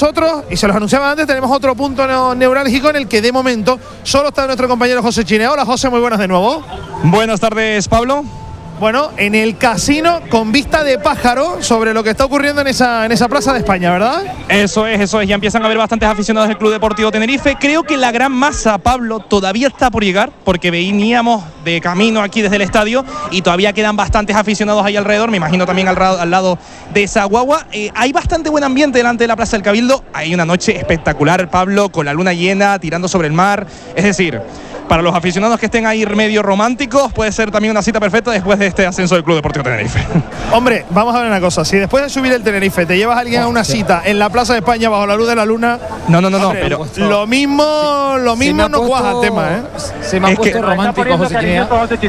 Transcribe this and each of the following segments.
nosotros, y se los anunciaba antes, tenemos otro punto neurálgico en el que de momento solo está nuestro compañero José Chinea. Hola José, muy buenas de nuevo. Buenas tardes, Pablo. Bueno, en el casino con vista de pájaro sobre lo que está ocurriendo en esa Plaza de España, ¿verdad? Eso es. Ya empiezan a haber bastantes aficionados del Club Deportivo Tenerife. Creo que la gran masa, Pablo, todavía está por llegar, porque veníamos de camino aquí desde el estadio y todavía quedan bastantes aficionados ahí alrededor. Me imagino también al lado de esa guagua. Hay bastante buen ambiente delante de la Plaza del Cabildo. Hay una noche espectacular, Pablo, con la luna llena, tirando sobre el mar. Es decir, para los aficionados que estén ahí medio románticos, puede ser también una cita perfecta después de este ascenso del Club Deportivo Tenerife. Hombre, vamos a ver una cosa. Si después de subir el Tenerife te llevas a alguien a una cita en la Plaza de España bajo la luz de la luna… No, hombre, pero lo mismo no cuaja el tema, ¿eh? Se me ha puesto romántico, José Chinea.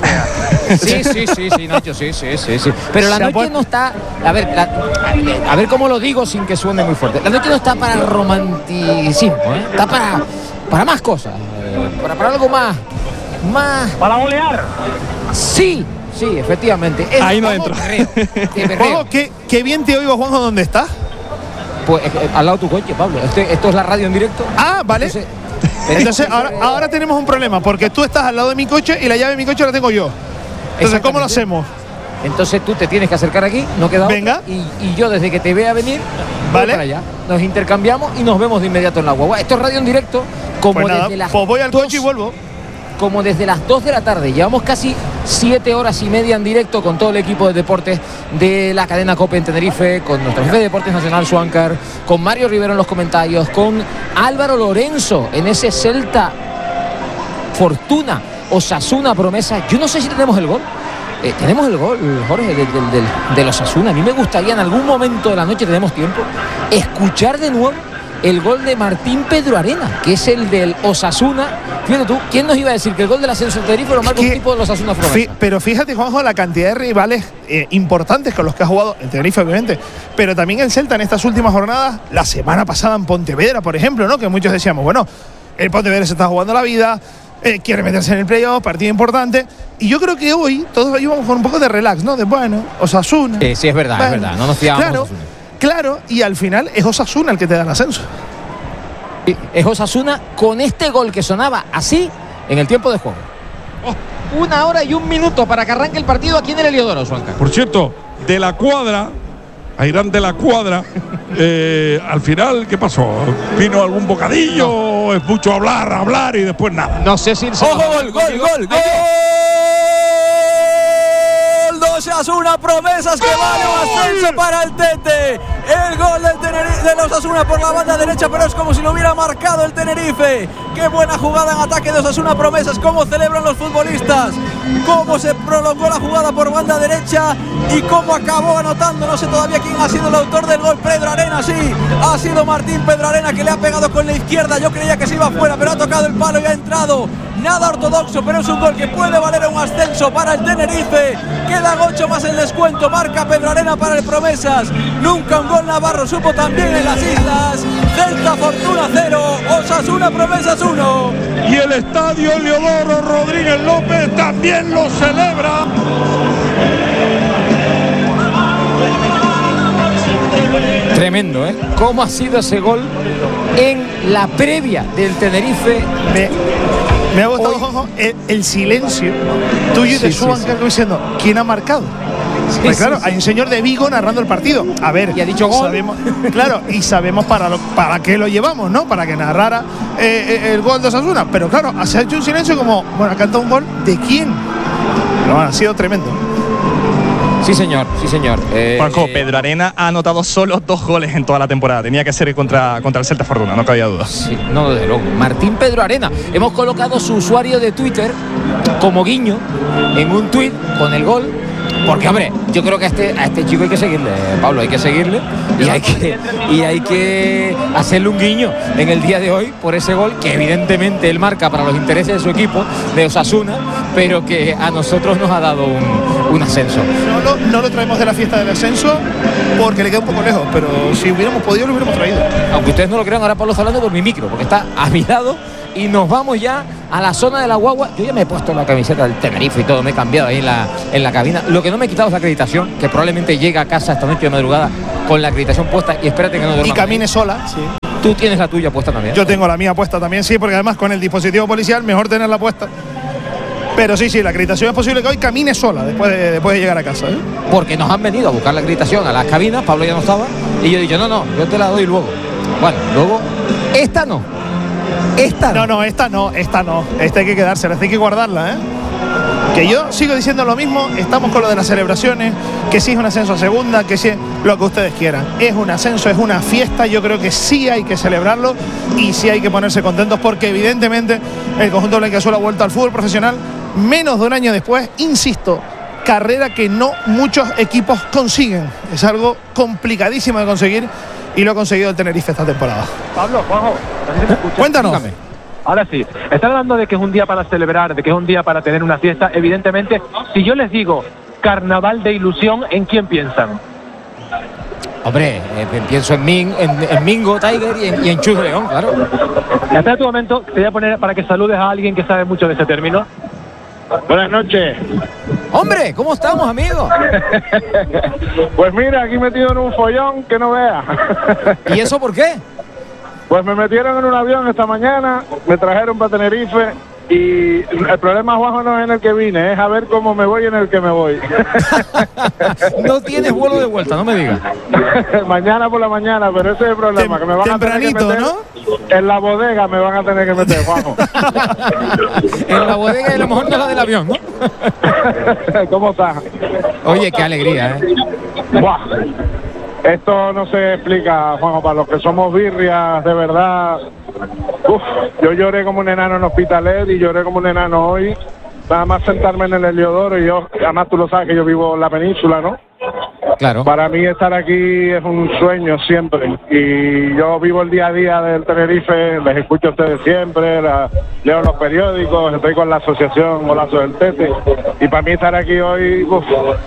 Sí, Nacho, sí. Pero la noche no está… A ver cómo lo digo sin que suene muy fuerte. La noche no está para el romanticismo, ¿eh? Está para más cosas. Para algo más… ¿Para bolear? Sí, efectivamente. Ahí no entra. Juanjo, qué bien te oigo, Juanjo, ¿dónde estás? Pues al lado de tu coche, Pablo. Esto es la radio en directo. Ah, vale. Entonces ahora tenemos un problema, porque tú estás al lado de mi coche y la llave de mi coche la tengo yo. Entonces, ¿cómo lo hacemos? Entonces tú te tienes que acercar aquí, no queda Venga. otra, y yo desde que te vea venir, vale, voy para allá. Nos intercambiamos y nos vemos de inmediato en la guagua. Esto es radio en directo, como pues nada, desde las pues voy al coche y vuelvo. Como desde las 2 de la tarde. Llevamos casi 7 horas y media en directo con todo el equipo de deportes de la cadena COPE en Tenerife, con nuestro jefe de Deportes Nacional, Suáncar, con Mario Rivero en los comentarios, con Álvaro Lorenzo en ese Celta Fortuna Osasuna Promesa. Yo no sé si tenemos el gol. Tenemos el gol, Jorge, del Osasuna. A mí me gustaría en algún momento de la noche, tenemos tiempo, escuchar de nuevo el gol de Martín Pedro Arena, que es el del Osasuna. Fíjate tú, ¿quién nos iba a decir que el gol del ascenso de Tenerife lo marca un tipo del Osasuna Promesa? Pero fíjate, Juanjo, la cantidad de rivales importantes con los que ha jugado el Tenerife, obviamente, pero también el Celta en estas últimas jornadas, la semana pasada en Pontevedra, por ejemplo, ¿no? Que muchos decíamos, bueno, el Pontevedra se está jugando la vida, quiere meterse en el playoff, partido importante. Y yo creo que hoy todos íbamos con un poco de relax, ¿no? De bueno, Osasuna. Sí, es verdad, bueno, es verdad. No nos fiábamos. Claro, y al final es Osasuna el que te da el ascenso. Es Osasuna con este gol que sonaba así en el tiempo de juego. 1 hora y 1 minuto para que arranque el partido aquí en el Heliodoro, Suáncar. Por cierto, de la cuadra, Airán de la cuadra, al final, ¿qué pasó? ¿Vino algún bocadillo? No. ¿Es mucho hablar y después nada? No sé si… ¡Ojo, gol! Osasuna Promesas, que vale un ascenso para el Tete. El gol del Osasuna por la banda derecha, pero es como si lo hubiera marcado el Tenerife. Qué buena jugada en ataque de Osasuna Promesas, cómo celebran los futbolistas, cómo se prolongó la jugada por banda derecha y cómo acabó anotando. No sé todavía quién ha sido el autor del gol. Pedro Arena, sí, ha sido Martín Pedro Arena, que le ha pegado con la izquierda. Yo creía que se iba fuera, pero ha tocado el palo y ha entrado. Nada ortodoxo, pero es un gol que puede valer un ascenso para el Tenerife. Quedan 8 más el descuento. Marca Pedro Arena para el Promesas. Nunca un gol navarro supo también en las islas. Celta Fortuna 0, Osasuna Promesas 1. Y el estadio Heliodoro Rodríguez López también lo celebra. Tremendo, ¿eh? ¿Cómo ha sido ese gol en la previa del Tenerife? Me ha gustado, Juanjo, el silencio tuyo y de Suáncar diciendo ¿quién ha marcado? Pues claro, hay un señor de Vigo narrando el partido. A ver, y ha dicho gol. Sabemos, claro, y sabemos para qué lo llevamos, ¿no? Para que narrara el gol de Osasuna. Pero claro, se ha hecho un silencio como, bueno, ha cantado un gol ¿de quién? Pero bueno, ha sido tremendo. Sí, señor. Juanjo, Pedro Arena ha anotado solo 2 goles en toda la temporada. Tenía que ser contra el Celta Fortuna, no cabía duda. Sí, no, desde luego. Martín Pedro Arena. Hemos colocado su usuario de Twitter como guiño en un tuit con el gol. Porque, hombre, yo creo que a este chico hay que seguirle, Pablo, hay que seguirle y hay que hacerle un guiño en el día de hoy por ese gol que evidentemente él marca para los intereses de su equipo, de Osasuna, pero que a nosotros nos ha dado un ascenso. No lo traemos de la fiesta del ascenso porque le queda un poco lejos, pero si hubiéramos podido lo hubiéramos traído. Aunque ustedes no lo crean, ahora Pablo está hablando por mi micro, porque está a mi lado. Y nos vamos ya a la zona de la guagua. Yo ya me he puesto la camiseta del Tenerife y todo, me he cambiado ahí en la cabina. Lo que no me he quitado es la acreditación, que probablemente llegue a casa esta noche de madrugada con la acreditación puesta y espérate que no duerma. Y camine sola, sí. Tú tienes la tuya puesta también. Yo tengo la mía puesta también, sí, porque además con el dispositivo policial mejor tenerla puesta. Pero sí, la acreditación es posible que hoy camine sola después de llegar a casa, ¿eh? Porque nos han venido a buscar la acreditación a las cabinas, Pablo ya no estaba, y yo he dicho, no, yo te la doy luego. Bueno, luego, esta no. Esta no, esta no. Esta hay que quedársela, esta hay que guardarla, ¿eh? Que yo sigo diciendo lo mismo, estamos con lo de las celebraciones, que sí es un ascenso a segunda, que sí es lo que ustedes quieran. Es un ascenso, es una fiesta, yo creo que sí hay que celebrarlo y sí hay que ponerse contentos porque evidentemente el conjunto blanquiazul ha vuelto al fútbol profesional menos de un año después, insisto, carrera que no muchos equipos consiguen. Es algo complicadísimo de conseguir y lo ha conseguido el Tenerife esta temporada. Pablo, Juanjo, no sé si me escuchas. Cuéntanos. Dígame. Ahora sí, están hablando de que es un día para celebrar, de que es un día para tener una fiesta. Evidentemente, si yo les digo carnaval de ilusión, ¿en quién piensan? Hombre, pienso en Mingo Tiger y en Chus León, claro. Y hasta tu momento te voy a poner para que saludes a alguien que sabe mucho de ese término. Buenas noches. Hombre, ¿cómo estamos, amigo? Pues mira, aquí metido en un follón que no veas. ¿Y eso por qué? Pues me metieron en un avión esta mañana, me trajeron para Tenerife y el problema, Juanjo, no es en el que vine, es a ver cómo me voy en el que me voy. No tienes vuelo de vuelta, no me digas. Mañana por la mañana, pero ese es el problema, que me van a tener que meter, ¿no? En la bodega me van a tener que meter, Juanjo. En la bodega y a lo mejor no la del avión, ¿no? ¿Cómo estás? Oye, qué alegría, ¿eh? Buah. Esto no se explica, Juanjo, para los que somos birrias de verdad. Uf, yo lloré como un enano en Hospitalet y lloré como un enano hoy. Nada más sentarme en el Heliodoro y yo, además tú lo sabes que yo vivo en la península, ¿no? Claro. Para mí estar aquí es un sueño siempre y yo vivo el día a día del Tenerife, les escucho a ustedes siempre, leo los periódicos, estoy con la asociación Golazo del Tete y para mí estar aquí hoy, uf,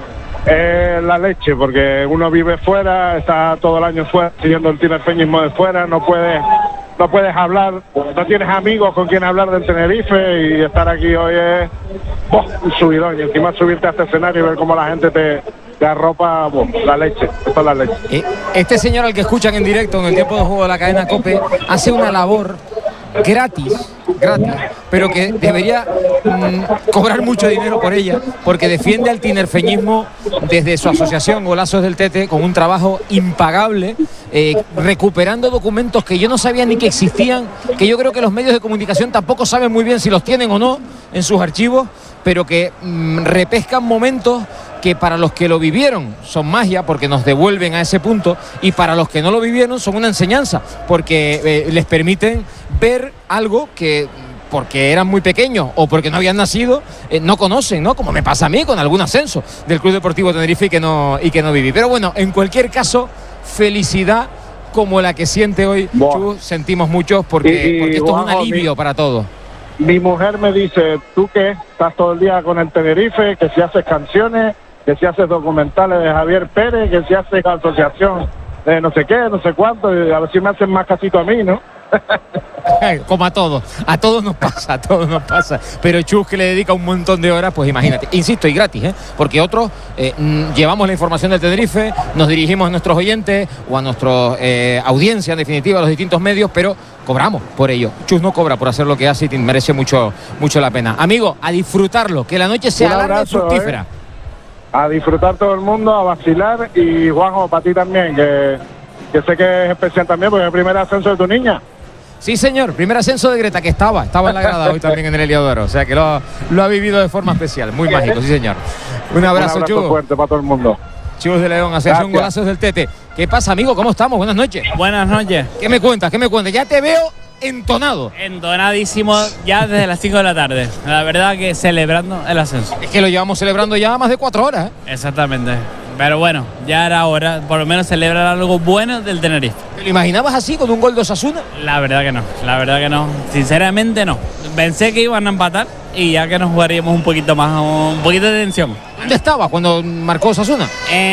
es la leche, porque uno vive fuera, está todo el año fuera, siguiendo el tinerfeñismo de fuera, no puedes hablar, no tienes amigos con quien hablar del Tenerife y estar aquí hoy es un subidón y encima subirte a este escenario y ver cómo la gente te arropa, la leche, esto es la leche. Este señor al que escuchan en directo en el tiempo de juego de la cadena COPE hace una labor gratis, pero que debería cobrar mucho dinero por ella, porque defiende al tinerfeñismo desde su asociación Golazos del Tete con un trabajo impagable, recuperando documentos que yo no sabía ni que existían, que yo creo que los medios de comunicación tampoco saben muy bien si los tienen o no en sus archivos, pero que repescan momentos que para los que lo vivieron son magia porque nos devuelven a ese punto y para los que no lo vivieron son una enseñanza porque les permiten ver algo que porque eran muy pequeños o porque no habían nacido no conocen, ¿no? Como me pasa a mí con algún ascenso del Club Deportivo Tenerife y que no viví. Pero bueno, en cualquier caso, felicidad como la que siente hoy Chus, sentimos muchos porque esto es un alivio para todos. Mi mujer me dice, ¿tú qué? ¿Estás todo el día con el Tenerife? Que si haces canciones, que si haces documentales de Javier Pérez, que si haces asociación de no sé qué, no sé cuánto, y a ver si me hacen más casito a mí, ¿no? Como a todos nos pasa. Pero Chus, que le dedica un montón de horas, pues imagínate, insisto, y gratis, porque otros llevamos la información del Tenerife, nos dirigimos a nuestros oyentes o a nuestra audiencia, en definitiva, a los distintos medios, pero cobramos por ello. Chus no cobra por hacer lo que hace y merece mucho la pena. Amigo, a disfrutarlo, que la noche sea larga y fructífera. A disfrutar todo el mundo, a vacilar y Juanjo, para ti también, que sé que es especial también, porque es el primer ascenso de tu niña. Sí, señor, primer ascenso de Greta, que estaba en la grada hoy también en el Heliodoro, o sea que lo ha vivido de forma especial, muy mágico, sí señor. Un abrazo Chus. Fuerte para todo el mundo. Chus de León, Asociación Golazos del Tete. ¿Qué pasa, amigo? ¿Cómo estamos? Buenas noches. Buenas noches. ¿Qué me cuentas? Ya te veo entonado. Entonadísimo ya desde las 5 de la tarde. La verdad que celebrando el ascenso. Es que lo llevamos celebrando ya más de 4 horas, ¿eh? Exactamente. Pero bueno, ya era hora, por lo menos celebrar algo bueno del Tenerife. ¿Te lo imaginabas así, con un gol de Osasuna? La verdad que no. Sinceramente no. Pensé que iban a empatar y ya que nos jugaríamos un poquito más, un poquito de tensión. ¿Dónde estabas cuando marcó Osasuna?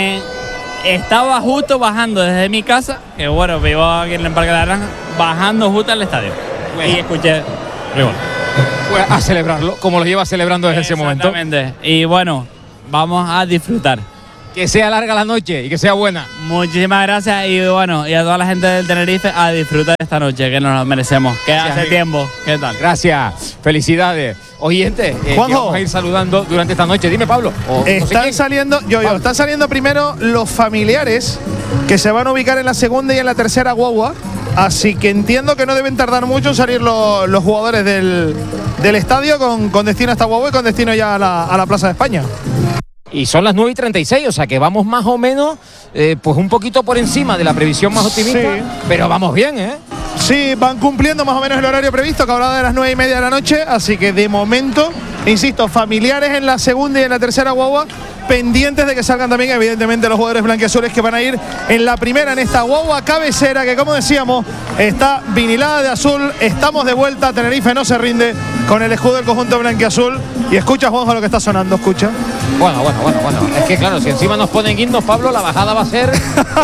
Estaba justo bajando desde mi casa, que bueno, vivo aquí en el Parque de la Naranja, bajando justo al estadio. Bueno. Y escuché rival. Pues a celebrarlo, como lo llevas celebrando desde ese momento. Exactamente. Y bueno, vamos a disfrutar. Que sea larga la noche y que sea buena. Muchísimas gracias y bueno, y a toda la gente del Tenerife a disfrutar de esta noche que nos lo merecemos. Que Gracias, hace amigo. tiempo. ¿Qué tal? Gracias, felicidades. Oyente, Juanjo. vamos a ir saludando durante esta noche. Dime, Pablo. Están saliendo, están saliendo primero los familiares que se van a ubicar en la segunda y en la tercera guagua. Así que entiendo que no deben tardar mucho en salir los jugadores del estadio con destino a esta guagua y con destino ya a la Plaza de España. Y son las 9:36, o sea que vamos más o menos, pues un poquito por encima de la previsión más optimista, Sí. pero vamos bien, ¿eh? Sí, van cumpliendo más o menos el horario previsto, que hablaba de las 9:30 de la noche. Así que de momento, insisto, familiares en la segunda y en la tercera guagua, pendientes de que salgan también, evidentemente, los jugadores blanquiazules que van a ir en la primera, en esta guagua cabecera, que como decíamos, está vinilada de azul. Estamos de vuelta, Tenerife no se rinde con el escudo del conjunto blanquiazul. Y escucha, Juanjo, lo que está sonando, escucha. Bueno. Es que claro, si encima nos ponen himnos, Pablo, la bajada va a ser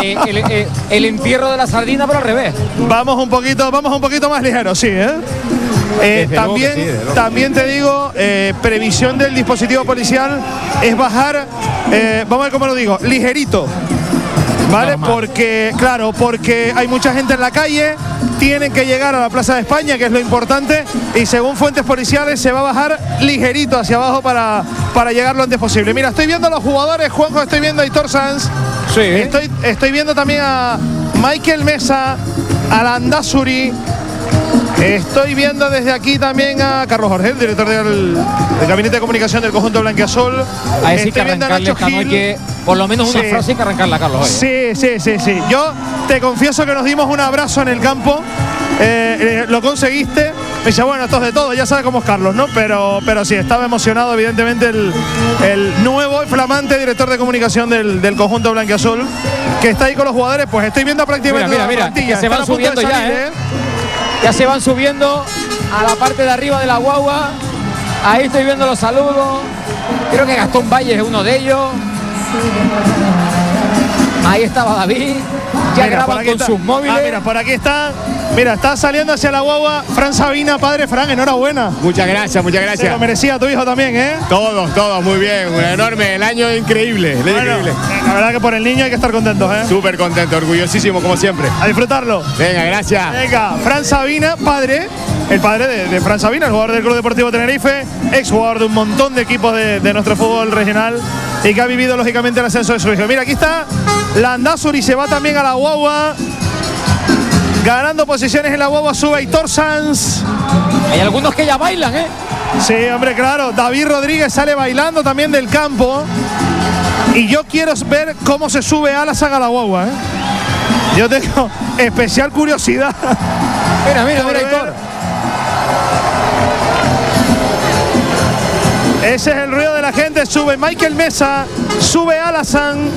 el entierro de la sardina, pero al revés. Vamos un poquito más ligeros, sí, ¿eh? Desde luego que sí, desde luego. También te digo, previsión del dispositivo policial es bajar, vamos a ver cómo lo digo, ligerito, ¿vale? Normal. Porque hay mucha gente en la calle, tienen que llegar a la Plaza de España, que es lo importante, y según fuentes policiales se va a bajar ligerito hacia abajo para llegar lo antes posible. Mira, estoy viendo a los jugadores, Juanjo, estoy viendo a Aitor Sanz, Sí. estoy viendo también a Michael Mesa, a Landázuri. Estoy viendo desde aquí también a Carlos Jorge, el director del Gabinete de Comunicación del conjunto blanquiazul. A decir que Estoy viendo a arrancarle Nacho esta Gil. noche, por lo menos una Sí. frase hay que arrancarla, Carlos. Hoy. Sí. Yo te confieso que nos dimos un abrazo en el campo. Lo conseguiste. Me dice, bueno, esto es de todo, ya sabes cómo es Carlos, ¿no? Pero sí, estaba emocionado, evidentemente, el nuevo y flamante director de comunicación del conjunto blanquiazul, que está ahí con los jugadores. Pues estoy viendo prácticamente Mira, la plantilla. que se Están van a punto de subiendo ya, salir, ¿eh? Ya se van subiendo a la parte de arriba de la guagua. Ahí estoy viendo los saludos. Creo que Gastón Valle es uno de ellos. Ahí estaba David. Ya Mira, por graban aquí con está. sus móviles. Ah, mira, por aquí está. Mira, está saliendo hacia la guagua Fran Sabina, padre Fran, enhorabuena. Muchas gracias, muchas Se gracias. lo merecía tu hijo también, ¿eh? Todos, muy bien. Un enorme, el año increíble. Bueno, la verdad que por el niño hay que estar contentos, ¿eh? Súper contento, orgullosísimo como siempre. A disfrutarlo. Venga, gracias. Venga, Fran Sabina, el padre de Fran Sabina, el jugador del Club Deportivo Tenerife, ex jugador de un montón de equipos de nuestro fútbol regional y que ha vivido lógicamente el ascenso de su hijo. Mira, aquí está Landázuri, se va también a la guagua. Ganando posiciones en la guagua sube Aitor Sanz. Hay algunos que ya bailan, ¿eh? Sí, hombre, claro. David Rodríguez sale bailando también del campo. Y yo quiero ver cómo se sube Alasan a la guagua, ¿eh? Yo tengo especial curiosidad. Mira, por ver. Aitor. Ese es el ruido de la gente. Sube Michael Mesa, sube Alasan.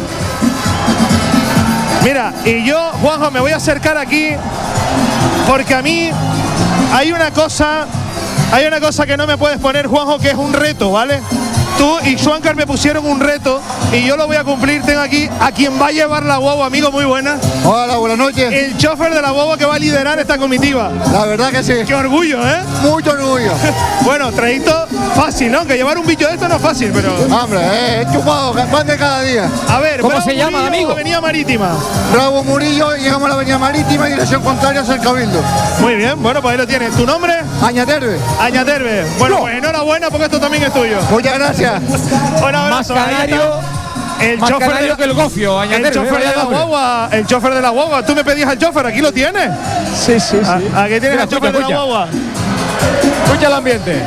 Mira, y yo, Juanjo, me voy a acercar aquí porque a mí hay una cosa que no me puedes poner, Juanjo, que es un reto, ¿vale? Tú y Schwanker me pusieron un reto y yo lo voy a cumplir. Tengo aquí a quien va a llevar la guagua, amigo, muy buena. Hola, buenas noches. El chofer de la guagua que va a liderar esta comitiva. La verdad que sí. Qué orgullo, ¿eh? Mucho orgullo. Bueno, trayecto fácil, ¿no? Que llevar un bicho de esto no es fácil, pero... Hombre, he chupado pan de cada día. A ver, ¿Cómo Bravo se llama, Murillo, amigo? Avenida Marítima. Bravo Murillo, llegamos a la avenida Marítima, dirección contraria hacia el Cabildo. Muy bien, bueno, pues ahí lo tienes. ¿Tu nombre? Añaterbe. Añaterbe. Bueno, pues enhorabuena porque esto también es tuyo. Muchas gracias. Un abrazo. Más canario, El más chofer canario que el gofio, Añaterbe, el chofer de vaya la nombre. guagua. El chofer de la guagua. Tú me pedías al chofer, aquí lo tienes. Sí. Aquí tienes Mira, al chofer de la escucha. guagua. Escucha el ambiente.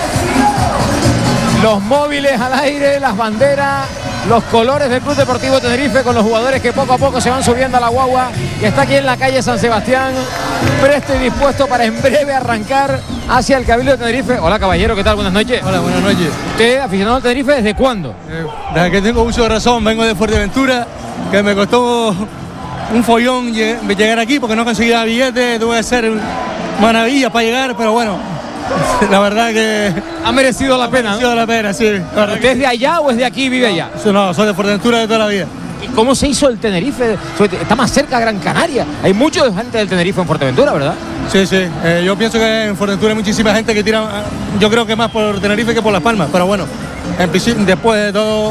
Los móviles al aire, las banderas, los colores del Club Deportivo Tenerife con los jugadores que poco a poco se van subiendo a la guagua que está aquí en la calle San Sebastián, presto y dispuesto para en breve arrancar hacia el Cabildo de Tenerife. Hola, caballero, ¿qué tal? Buenas noches. Hola, buenas noches. ¿Usted aficionado al Tenerife desde cuándo? Desde que tengo uso de razón, vengo de Fuerteventura, que me costó un follón llegar aquí porque no conseguía billetes, tuve que hacer maravillas para llegar, pero bueno, la verdad que Ha merecido la pena, ha ¿no? sido la pena, sí. La verdad ¿Usted es de allá o es de aquí y vive allá? No, soy de Fuerteventura de toda la vida. ¿Y cómo se hizo el Tenerife? Está más cerca de Gran Canaria. Hay mucha gente del Tenerife en Fuerteventura, ¿verdad? Sí. Yo pienso que en Fuerteventura hay muchísima gente que tira, yo creo que más por Tenerife que por Las Palmas, pero bueno, después de todo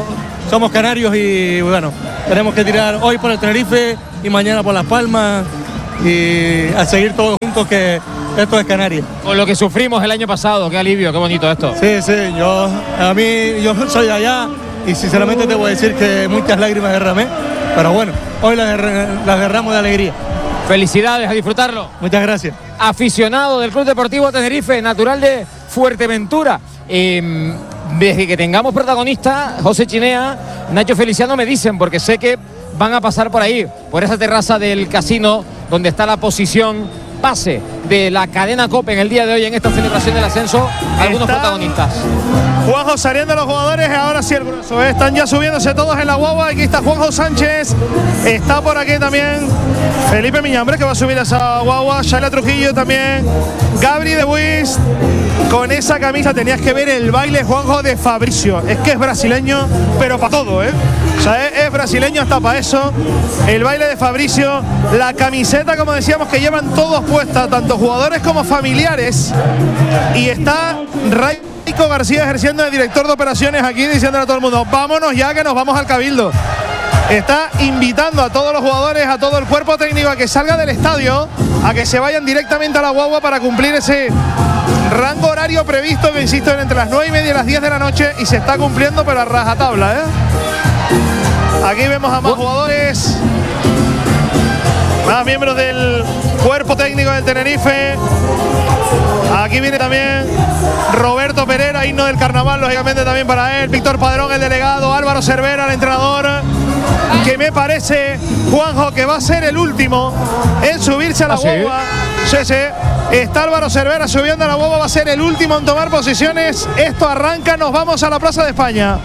somos canarios y bueno, tenemos que tirar hoy por el Tenerife y mañana por Las Palmas y a seguir todos juntos, que esto es Canarias. Con lo que sufrimos el año pasado, qué alivio, qué bonito esto. Sí, yo soy de allá y sinceramente te voy a decir que muchas lágrimas derramé, pero bueno, hoy las derramo de alegría. Felicidades, a disfrutarlo. Muchas gracias. Aficionado del Club Deportivo Tenerife, natural de Fuerteventura. Desde que tengamos protagonista, José Chinea, Nacho Feliciano, me dicen, porque sé que van a pasar por ahí, por esa terraza del casino, donde está la posición base de la cadena COPE en el día de hoy, en esta celebración del ascenso, algunos protagonistas. Juanjo saliendo los jugadores, ahora sí el grueso, están ya subiéndose todos en la guagua. Aquí está Juanjo Sánchez, está por aquí también Felipe Miñambre, que va a subir a esa guagua, Shaila Trujillo también, Gabri de Buis. Con esa camisa tenías que ver el baile, Juanjo, de Fabricio. Es que es brasileño, pero para todo, O sea, es brasileño hasta para eso. El baile de Fabricio, la camiseta, como decíamos, que llevan todos puesta, tanto jugadores como familiares. Y está Raico García ejerciendo de director de operaciones aquí, diciéndole a todo el mundo: vámonos ya, que nos vamos al Cabildo. Está invitando a todos los jugadores, a todo el cuerpo técnico, a que salga del estadio, a que se vayan directamente a la guagua para cumplir ese rango horario previsto, que insisto, entre las 9:30 y las 10 de la noche, y se está cumpliendo, pero a rajatabla, Aquí vemos a más jugadores, más miembros del cuerpo técnico del Tenerife. Aquí viene también Roberto Pereira, himno del carnaval, lógicamente también para él. Víctor Padrón, el delegado. Álvaro Cervera, el entrenador. Que me parece, Juanjo, que va a ser el último en subirse a la guagua. Sí. Está Álvaro Cervera subiendo a la guagua, va a ser el último en tomar posiciones. Esto arranca, nos vamos a la Plaza de España.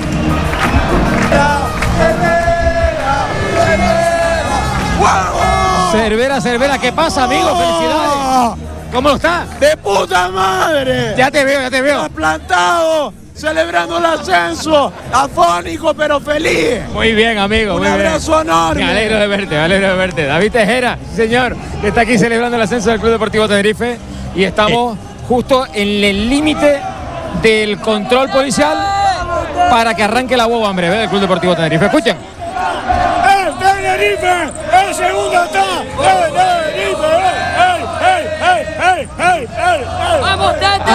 Cervera, ¿qué pasa, amigo? Felicidades. ¿Cómo está? ¡De puta madre! Ya te veo. Plantado, celebrando el ascenso, afónico pero feliz. Muy bien, amigo. Un abrazo enorme. Me alegro de verte. David Tejera, señor, que está aquí celebrando el ascenso del Club Deportivo Tenerife, y estamos justo en el límite del control policial para que arranque la guagua en breve del Club Deportivo Tenerife. Escuchen. ¡El Tenerife! ¡El segundo está! ¡El Tenerife! ¡Ey! ¡Vamos, Tete!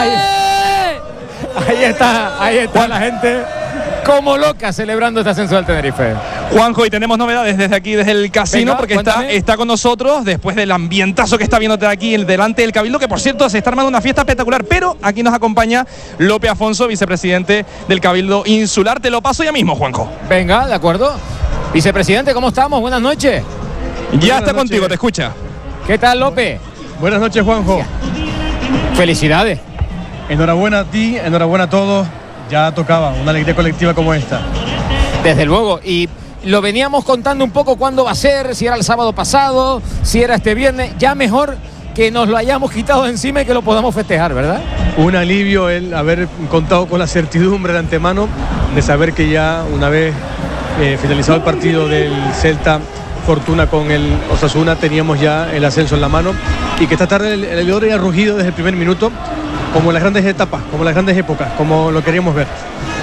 Ahí está la gente como loca celebrando este ascenso del Tenerife. Juanjo, y tenemos novedades desde aquí, desde el casino. Venga, porque está con nosotros después del ambientazo que está viendo aquí delante del Cabildo, que por cierto se está armando una fiesta espectacular, pero aquí nos acompaña Lope Afonso, vicepresidente del Cabildo Insular. Te lo paso ya mismo, Juanjo. Venga, de acuerdo. Vicepresidente, ¿cómo estamos? Buenas noches. Ya está contigo, te escucha. ¿Qué tal, Lope? Buenas noches, Juanjo. Felicidades. Enhorabuena a ti, enhorabuena a todos. Ya tocaba una alegría colectiva como esta. Desde luego, y lo veníamos contando un poco cuándo va a ser, si era el sábado pasado, si era este viernes. Ya mejor que nos lo hayamos quitado encima y que lo podamos festejar, ¿verdad? Un alivio el haber contado con la certidumbre de antemano de saber que ya una vez finalizado el partido del Celta Fortuna con el Osasuna, teníamos ya el ascenso en la mano, y que esta tarde el olor y el rugido desde el primer minuto, como las grandes etapas, como las grandes épocas, como lo queríamos ver.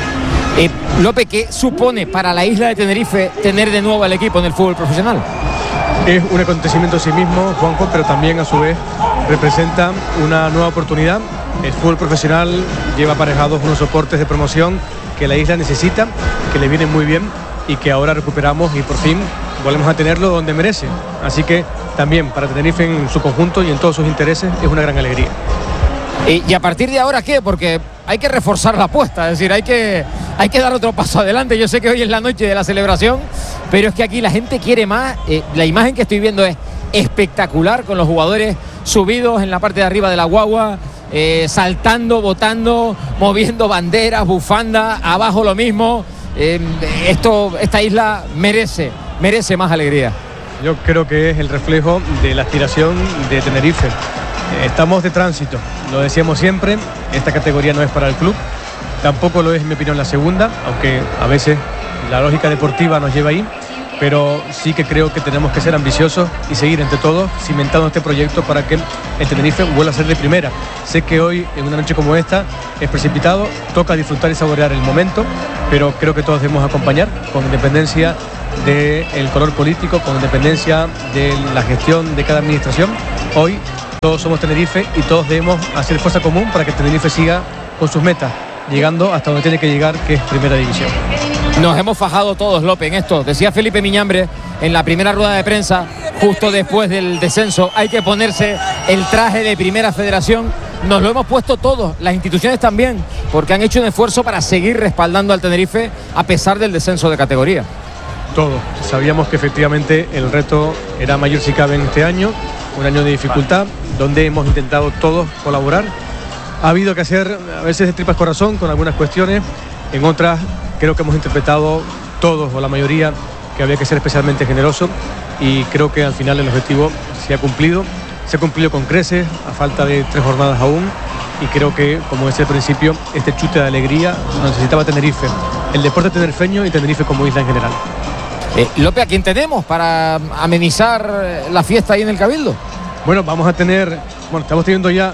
Lope, ¿qué supone para la isla de Tenerife tener de nuevo al equipo en el fútbol profesional? Es un acontecimiento en sí mismo, Juanjo, pero también a su vez representa una nueva oportunidad. El fútbol profesional lleva aparejados unos soportes de promoción que la isla necesita, que le vienen muy bien y que ahora recuperamos y por fin volvemos a tenerlo donde merece. Así que también para Tenerife en su conjunto y en todos sus intereses es una gran alegría. ¿Y a partir de ahora qué? Porque hay que reforzar la apuesta, es decir, hay que dar otro paso adelante. Yo sé que hoy es la noche de la celebración, pero es que aquí la gente quiere más. La imagen que estoy viendo es espectacular, con los jugadores subidos en la parte de arriba de la guagua, saltando, botando, moviendo banderas, bufanda, abajo lo mismo. Esta isla merece más alegría. Yo creo que es el reflejo de la aspiración de Tenerife. Estamos de tránsito, lo decíamos siempre, esta categoría no es para el club, tampoco lo es en mi opinión la segunda, aunque a veces la lógica deportiva nos lleva ahí, pero sí que creo que tenemos que ser ambiciosos y seguir entre todos cimentando este proyecto para que el Tenerife vuelva a ser de primera. Sé que hoy, en una noche como esta, es precipitado, toca disfrutar y saborear el momento, pero creo que todos debemos acompañar con independencia del color político, con independencia de la gestión de cada administración. Hoy todos somos Tenerife y todos debemos hacer fuerza común para que Tenerife siga con sus metas, llegando hasta donde tiene que llegar, que es Primera División. Nos hemos fajado todos, López, en esto. Decía Felipe Miñambre en la primera rueda de prensa, justo después del descenso, hay que ponerse el traje de Primera Federación. Nos lo hemos puesto todos, las instituciones también, porque han hecho un esfuerzo para seguir respaldando al Tenerife a pesar del descenso de categoría. Todos. Sabíamos que efectivamente el reto era mayor si cabe en este año, un año de dificultad, donde hemos intentado todos colaborar. Ha habido que hacer a veces de tripas corazón con algunas cuestiones, en otras creo que hemos interpretado todos o la mayoría que había que ser especialmente generoso, y creo que al final el objetivo se ha cumplido con creces, a falta de 3 jornadas aún, y creo que, como decía al principio, este chute de alegría lo necesitaba Tenerife, el deporte tenerifeño y Tenerife como isla en general. López, ¿a quién tenemos para amenizar la fiesta ahí en el Cabildo? Bueno, estamos teniendo ya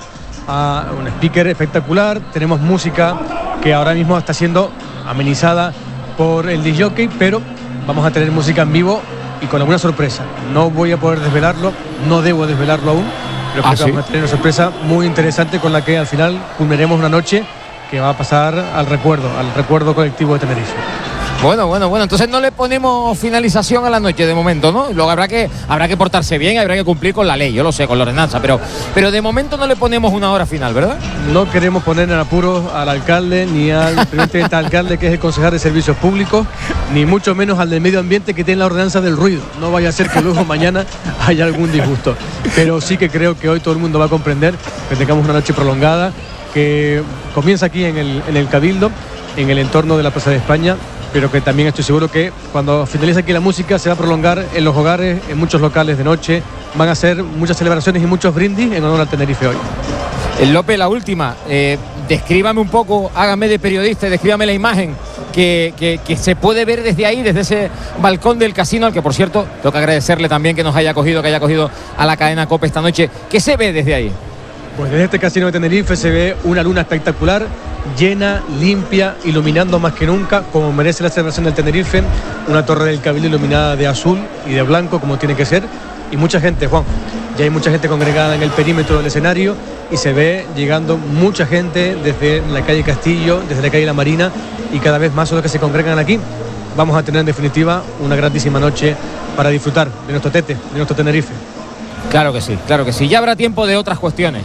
a un speaker espectacular, tenemos música que ahora mismo está siendo amenizada por el disc-jockey, pero vamos a tener música en vivo y con alguna sorpresa. No voy a poder desvelarlo, no debo desvelarlo aún, pero creo que vamos a tener una sorpresa muy interesante con la que al final culminaremos una noche que va a pasar al recuerdo colectivo de Tenerife. Bueno, entonces no le ponemos finalización a la noche de momento, ¿no? Luego habrá que portarse bien, habrá que cumplir con la ley, yo lo sé, con la ordenanza, pero de momento no le ponemos una hora final, ¿verdad? No queremos poner en apuros al alcalde, ni al presidente del alcalde, que es el concejal de Servicios Públicos, ni mucho menos al del medio ambiente, que tiene la ordenanza del ruido. No vaya a ser que luego mañana haya algún disgusto. Pero sí que creo que hoy todo el mundo va a comprender que tengamos una noche prolongada, que comienza aquí en el Cabildo, en el entorno de la Plaza de España, pero que también estoy seguro que cuando finalice aquí la música se va a prolongar en los hogares, en muchos locales de noche. Van a ser muchas celebraciones y muchos brindis en honor al Tenerife hoy. López, la última, descríbame un poco, hágame de periodista, descríbame la imagen que se puede ver desde ahí, desde ese balcón del casino, al que por cierto tengo que agradecerle también que haya cogido a la cadena COPE esta noche. ¿Qué se ve desde ahí? Pues desde este casino de Tenerife se ve una luna espectacular, llena, limpia, iluminando más que nunca, como merece la celebración del Tenerife, una torre del Cabildo iluminada de azul y de blanco, como tiene que ser, y mucha gente, Juan, ya hay mucha gente congregada en el perímetro del escenario, y se ve llegando mucha gente desde la calle Castillo, desde la calle La Marina, y cada vez más son los que se congregan aquí. Vamos a tener en definitiva una grandísima noche para disfrutar de nuestro Tete, de nuestro Tenerife. Claro que sí. Ya habrá tiempo de otras cuestiones,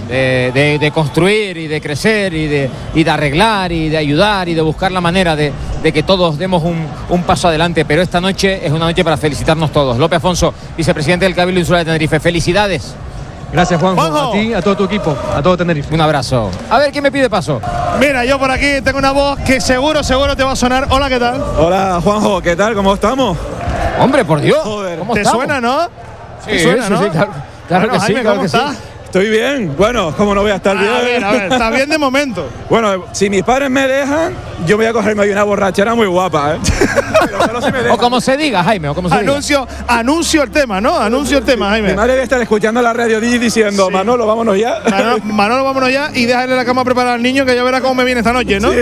de construir y de crecer y de arreglar y de ayudar y de buscar la manera de que todos demos un paso adelante. Pero esta noche es una noche para felicitarnos todos. López Afonso, vicepresidente del Cabildo Insular de Tenerife, felicidades. Gracias, Juanjo, a ti, a todo tu equipo, a todo Tenerife. Un abrazo. A ver, ¿quién me pide paso? Mira, yo por aquí tengo una voz que seguro te va a sonar. Hola, ¿qué tal? Hola, Juanjo, ¿qué tal? ¿Cómo estamos? Hombre, por Dios. Joder, ¿cómo ¿te estamos? suena, no? Sí, suena, ¿no? Sí, claro bueno, que Jaime, sí, claro ¿cómo que estás? sí. Estoy bien. Bueno, ¿cómo no voy a estar bien? A ver, está bien de momento. Bueno, si mis padres me dejan, yo voy a cogerme ahí una borrachera muy guapa, ¿eh? Pero solo si me dejan. O como se diga, Jaime, o como se diga. Anuncio el tema, ¿no? Anuncio el tema, Jaime. Mi madre debe estar escuchando la radio diciendo, sí. Manolo, vámonos ya. Manolo, vámonos ya y déjale la cama preparada al niño, que ya verá cómo me viene esta noche, ¿no? Sí.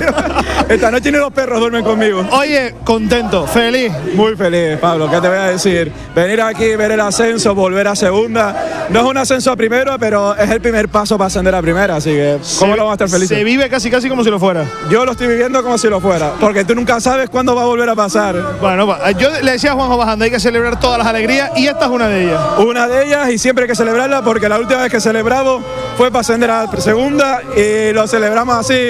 Esta noche ni los perros duermen conmigo. Oye, contento, feliz. Muy feliz, Pablo, ¿qué te voy a decir? Venir aquí, ver el ascenso, volver a segunda. No es un ascenso a primero, pero es el primer paso para ascender a primera, así que ¿cómo lo vamos a estar felices? Se vive casi como si lo fuera. Yo lo estoy viviendo como si lo fuera, porque tú nunca sabes cuándo va a volver a pasar. Bueno, yo le decía a Juanjo Bajanda, hay que celebrar todas las alegrías y esta es una de ellas. Una de ellas, y siempre hay que celebrarla, porque la última vez que celebramos fue para ascender a segunda y lo celebramos así.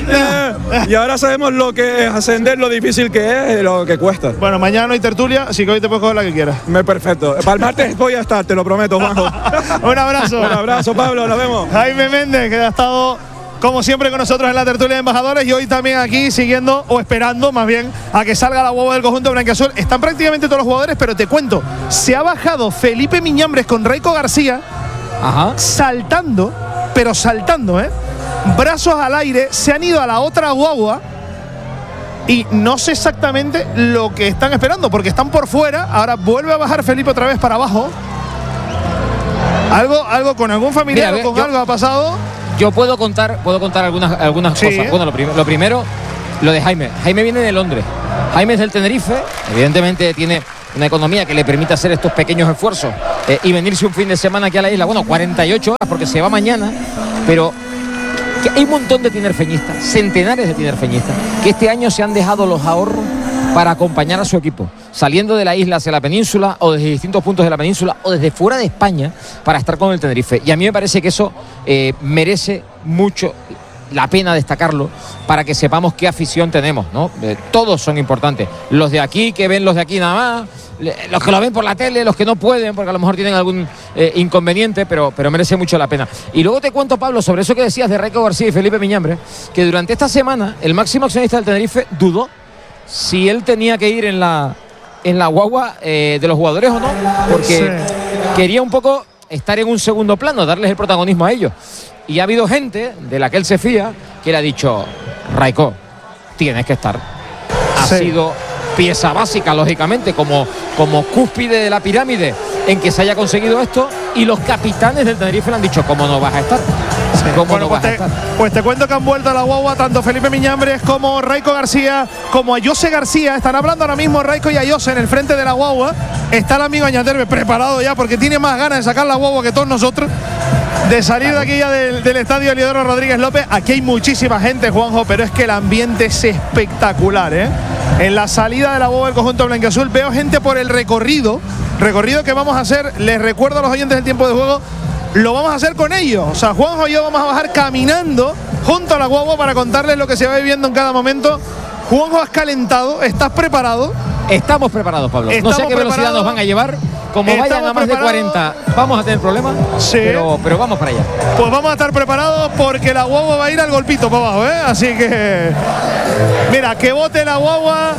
Y ahora sabemos lo que es ascender, lo difícil que es y lo que cuesta. Bueno, mañana no hay tertulia, así que hoy te puedes coger la que quieras. Perfecto. Para el martes voy a estar, te lo prometo, Juanjo. Un abrazo. Un abrazo, Pablo, nos vemos. Jaime Méndez, que ha estado como siempre con nosotros en la tertulia de embajadores, y hoy también aquí siguiendo o esperando más bien a que salga la guagua del conjunto blanquiazul. Están prácticamente todos los jugadores, pero te cuento, se ha bajado Felipe Miñambres con Raiko García. Ajá. Saltando, brazos al aire, se han ido a la otra guagua y no sé exactamente lo que están esperando, porque están por fuera. Ahora vuelve a bajar Felipe otra vez para abajo. Algo con algún familiar. Mira, o con algo ha pasado. Yo puedo contar algunas cosas. Bueno, lo primero, lo de Jaime. Jaime viene de Londres. Jaime es del Tenerife. Evidentemente tiene una economía que le permite hacer estos pequeños esfuerzos y venirse un fin de semana aquí a la isla. Bueno, 48 horas porque se va mañana. Pero que hay un montón de tinerfeñistas, centenares de tinerfeñistas, que este año se han dejado los ahorros para acompañar a su equipo, saliendo de la isla hacia la península o desde distintos puntos de la península o desde fuera de España para estar con el Tenerife. Y a mí me parece que eso merece mucho la pena destacarlo para que sepamos qué afición tenemos, ¿no? Todos son importantes. Los de aquí, que ven los de aquí nada más, los que lo ven por la tele, los que no pueden, porque a lo mejor tienen algún inconveniente, pero merece mucho la pena. Y luego te cuento, Pablo, sobre eso que decías de Raico García y Felipe Miñambre, que durante esta semana el máximo accionista del Tenerife dudó si él tenía que ir en la guagua de los jugadores o no, porque quería un poco estar en un segundo plano, darles el protagonismo a ellos. Y ha habido gente de la que él se fía que le ha dicho: Raico, tienes que estar. Ha sido pieza básica, lógicamente, como cúspide de la pirámide en que se haya conseguido esto, y los capitanes del Tenerife le han dicho: ¿cómo no vas a estar? Pues te cuento que han vuelto a la guagua tanto Felipe Miñambres como Raico García, como Ayose García. Están hablando ahora mismo Raico y Ayose en el frente de la guagua. Está el amigo Añaterbe preparado ya, porque tiene más ganas de sacar la guagua que todos nosotros, de salir de aquí ya del estadio Eliodoro Rodríguez López. Aquí hay muchísima gente, Juanjo, pero es que el ambiente es espectacular, ¿eh? En la salida de la guagua del conjunto blanquiazul veo gente por el recorrido que vamos a hacer. Les recuerdo a los oyentes del tiempo de juego, lo vamos a hacer con ellos. O sea, Juanjo y yo vamos a bajar caminando junto a la guagua para contarles lo que se va viviendo en cada momento. Juanjo, ¿has calentado? ¿Estás preparado? Estamos preparados, Pablo. No sé a qué velocidad nos van a llevar. Como vayan a más de 40, vamos a tener problemas. Sí. Pero vamos para allá. Pues vamos a estar preparados porque la guagua va a ir al golpito para abajo, ¿eh? Así que, mira, que vote la guagua,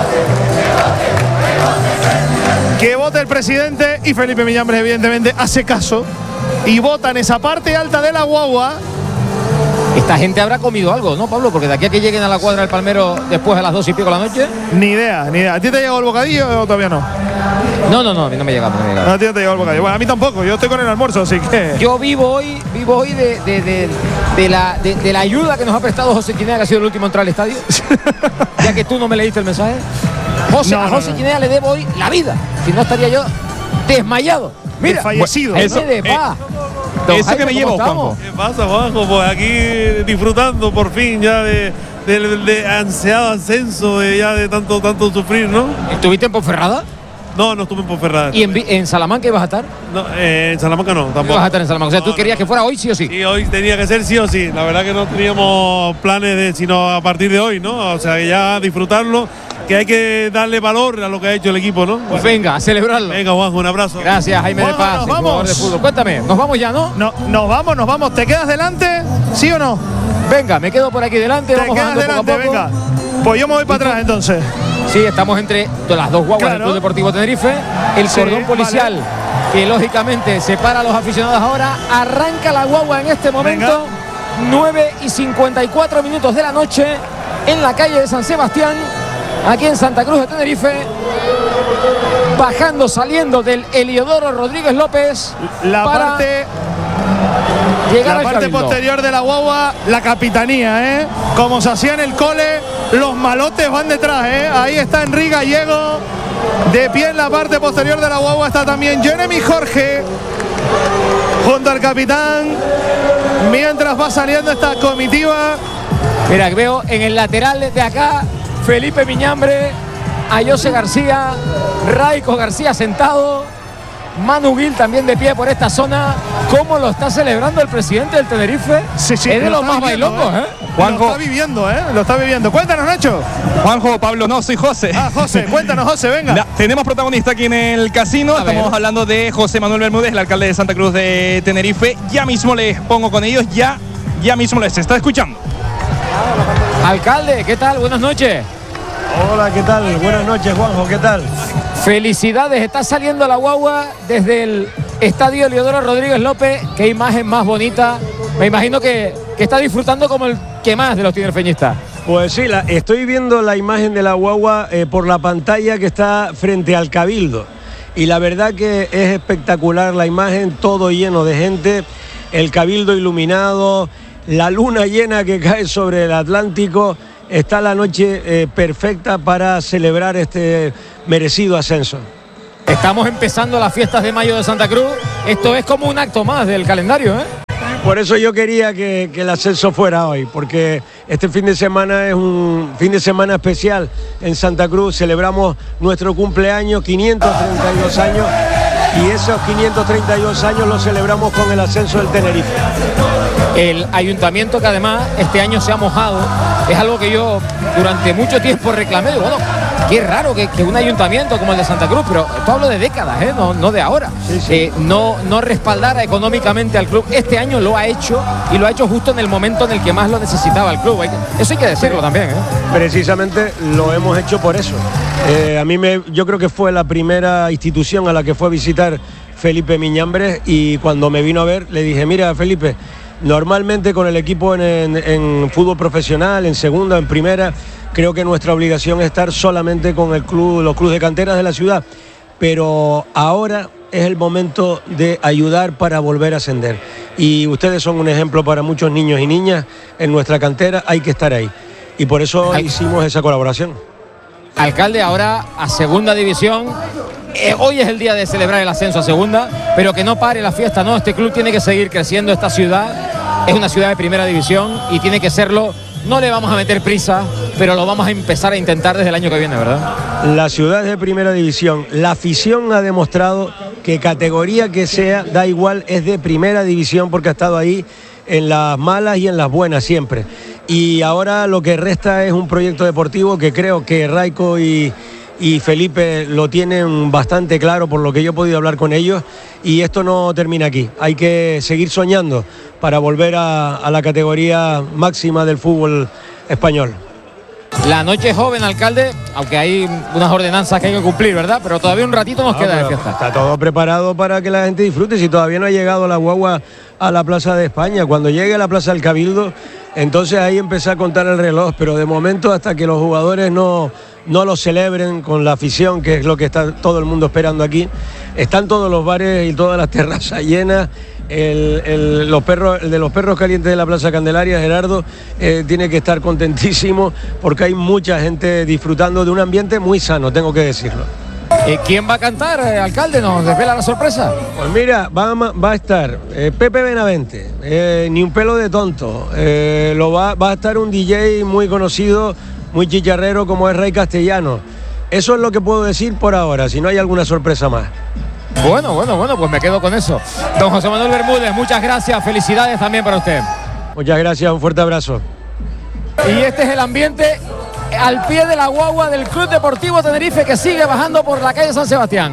que vote el presidente, y Felipe Miñambres evidentemente hace caso y vota en esa parte alta de la guagua. Esta gente habrá comido algo, ¿no, Pablo? Porque de aquí a que lleguen a la cuadra del Palmero después a las 2 y pico de la noche. Ni idea. ¿A ti te ha llegado el bocadillo o todavía no? No, a mí no me ha llegado. A ti no te ha llegado el bocadillo. Bueno, a mí tampoco, yo estoy con el almuerzo, así que. Yo vivo hoy de la ayuda que nos ha prestado José Chinea, que ha sido el último en entrar al estadio. Ya que tú no me leíste el mensaje. A José Chinea le debo hoy la vida. Si no, estaría yo desmayado. Mira, fallecido. Eso de paz. Eso que me llevo, Juanjo. ¿Qué pasa, Juanjo? Pues aquí disfrutando por fin ya de ansiado ascenso, de tanto sufrir, ¿no? ¿Estuviste en Ponferrada? No estuve en Ponferrada. ¿Y en Salamanca ibas a estar? No, en Salamanca no, tampoco. Ibas a estar en Salamanca. O sea, ¿tú querías que fuera hoy sí o sí? Sí, hoy tenía que ser sí o sí. La verdad que no teníamos planes sino a partir de hoy, ¿no? O sea, que ya disfrutarlo, que hay que darle valor a lo que ha hecho el equipo, ¿no? Pues venga, a celebrarlo. Venga, Juanjo, un abrazo. Gracias, Jaime de Paz, jugador de fútbol. Cuéntame, ¿nos vamos ya, no? Nos vamos. ¿Te quedas delante? ¿Sí o no? Venga, me quedo por aquí delante. Te quedas delante, venga. Pues yo me voy para atrás entonces. Sí, estamos entre las dos guaguas del Club Deportivo Tenerife. El cordón policial, que lógicamente separa a los aficionados ahora. Arranca la guagua en este momento. 9:54 minutos de la noche en la calle de San Sebastián, aquí en Santa Cruz de Tenerife. Bajando, saliendo del Eliodoro Rodríguez López. La parte posterior de la guagua, la capitanía, ¿eh? Como se hacía en el cole, los malotes van detrás, ¿eh? Ahí está Enrique Gallego, de pie en la parte posterior de la guagua. Está también Jeremy Jorge, junto al capitán, mientras va saliendo esta comitiva. Mira, veo en el lateral de acá Felipe Miñambre, Ayose García, Raico García sentado, Manu Gil también de pie por esta zona. ¿Cómo lo está celebrando el presidente del Tenerife? Sí, es de los más bailongos, ¿eh? Juanjo. Lo está viviendo. Cuéntanos, Nacho. Juanjo, Pablo, no, soy José. José, cuéntanos, José, venga. Tenemos protagonista aquí en el casino. Estamos hablando de José Manuel Bermúdez, el alcalde de Santa Cruz de Tenerife. Ya mismo les pongo con ellos, ya mismo les está escuchando. Alcalde, ¿qué tal? Buenas noches. Hola, ¿qué tal? Buenas noches, Juanjo, ¿qué tal? Felicidades, está saliendo la guagua desde el estadio Eliodoro Rodríguez López. Qué imagen más bonita. Me imagino que está disfrutando como el que más de los tinerfeñistas. Pues sí, estoy viendo la imagen de la guagua por la pantalla que está frente al Cabildo. Y la verdad que es espectacular la imagen, todo lleno de gente, el Cabildo iluminado, la luna llena que cae sobre el Atlántico. Está la noche perfecta para celebrar este merecido ascenso. Estamos empezando las fiestas de mayo de Santa Cruz. Esto es como un acto más del calendario, ¿eh? Por eso yo quería que el ascenso fuera hoy, porque este fin de semana es un fin de semana especial en Santa Cruz. Celebramos nuestro cumpleaños, 532 años, y esos 532 años los celebramos con el ascenso del Tenerife. El ayuntamiento, que además este año se ha mojado, es algo que yo durante mucho tiempo reclamé. Bueno, qué raro que un ayuntamiento como el de Santa Cruz, pero esto hablo de décadas, no de ahora, no respaldara económicamente al club. Este año lo ha hecho, y lo ha hecho justo en el momento en el que más lo necesitaba el club. Eso hay que decirlo también, ¿eh? Precisamente lo hemos hecho por eso. Yo creo que fue la primera institución a la que fue a visitar Felipe Miñambres, y cuando me vino a ver le dije: mira, Felipe, normalmente con el equipo en fútbol profesional, en segunda, en primera, creo que nuestra obligación es estar solamente con los clubes de canteras de la ciudad, pero ahora es el momento de ayudar para volver a ascender, y ustedes son un ejemplo para muchos niños y niñas en nuestra cantera. Hay que estar ahí, y por eso hicimos esa colaboración. Alcalde, ahora a segunda división. Hoy es el día de celebrar el ascenso a segunda, pero que no pare la fiesta, ¿no? Este club tiene que seguir creciendo. Esta ciudad es una ciudad de primera división y tiene que serlo. No le vamos a meter prisa, pero lo vamos a empezar a intentar desde el año que viene, ¿verdad? La ciudad es de primera división. La afición ha demostrado que categoría que sea, da igual, es de primera división, porque ha estado ahí en las malas y en las buenas siempre. Y ahora lo que resta es un proyecto deportivo que creo que Raico y Felipe lo tienen bastante claro, por lo que yo he podido hablar con ellos, y esto no termina aquí. Hay que seguir soñando para volver a la categoría máxima del fútbol español. La noche es joven, alcalde, aunque hay unas ordenanzas que hay que cumplir, ¿verdad? Pero todavía un ratito nos queda de fiesta. Está todo preparado para que la gente disfrute. Si todavía no ha llegado la guagua a la Plaza de España, cuando llegue a la Plaza del Cabildo, entonces ahí empezar a contar el reloj. Pero de momento, hasta que los jugadores no lo celebren con la afición, que es lo que está todo el mundo esperando aquí, están todos los bares y todas las terrazas llenas. El de los perros calientes de la Plaza Candelaria, Gerardo, tiene que estar contentísimo, porque hay mucha gente disfrutando de un ambiente muy sano, tengo que decirlo. ¿Quién va a cantar, alcalde? ¿Nos desvela la sorpresa? Pues mira, va a estar Pepe Benavente, ni un pelo de tonto, va a estar un DJ muy conocido, muy chicharrero, como es Rey Castellano. Eso es lo que puedo decir por ahora, si no hay alguna sorpresa más. Bueno, pues me quedo con eso. Don José Manuel Bermúdez, muchas gracias, felicidades también para usted. Muchas gracias, un fuerte abrazo. Y este es el ambiente al pie de la guagua del Club Deportivo Tenerife, que sigue bajando por la calle San Sebastián.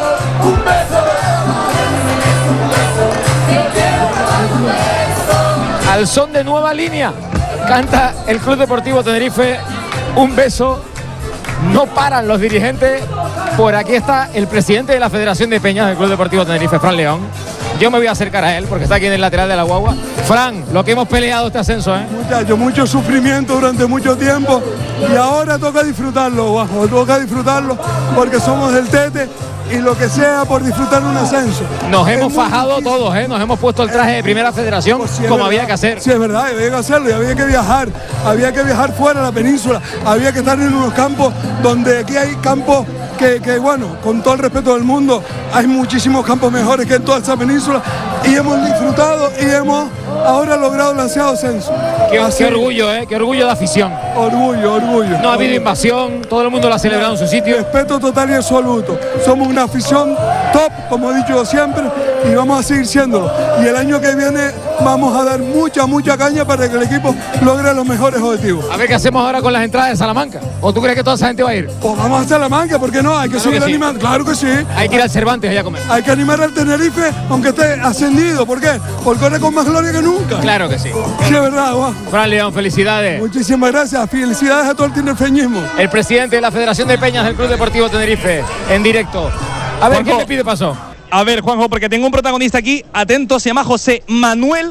Al son de Nueva Línea, canta el Club Deportivo Tenerife Un Beso. No paran los dirigentes. Por aquí está el presidente de la Federación de Peñas del Club Deportivo Tenerife, Fran León. Yo me voy a acercar a él porque está aquí en el lateral de la guagua. Fran, lo que hemos peleado este ascenso, ¿eh? Muchachos, mucho sufrimiento durante mucho tiempo, y ahora toca disfrutarlo, Guajo, toca disfrutarlo, porque somos del Tete, y lo que sea por disfrutar un ascenso. Nos hemos fajado todos, ¿eh? Nos hemos puesto el traje de primera federación, pues sí, como había que hacer. Sí, es verdad, había que hacerlo, y había que viajar fuera de la península, había que estar en unos campos donde aquí hay campos que bueno, con todo el respeto del mundo, hay muchísimos campos mejores que en toda esa península, y hemos disfrutado y hemos ahora logrado el ansiado ascenso. Qué orgullo, qué orgullo de afición. Orgullo. No ha habido invasión, todo el mundo lo ha celebrado en su sitio. Respeto total y absoluto. Somos una afición top, como he dicho siempre, y vamos a seguir siéndolo. Y el año que viene vamos a dar mucha caña para que el equipo logre los mejores objetivos. A ver qué hacemos ahora con las entradas de Salamanca. ¿O tú crees que toda esa gente va a ir? Pues vamos a Salamanca, ¿por qué no? Hay que seguir animando. Claro que sí. Hay que ir al Cervantes allá a comer. Hay que animar al Tenerife, aunque esté ascendido. ¿Por qué? Porque ahora con más gloria que nunca. Claro que sí. Sí, es verdad, Juan. Fran León, felicidades. Muchísimas gracias. Felicidades a todo el tinerfeñismo. El presidente de la Federación de Peñas del Club Deportivo Tenerife, en directo. A ver, ¿quién te pide paso? A ver, Juanjo, porque tengo un protagonista aquí, atento, se llama José Manuel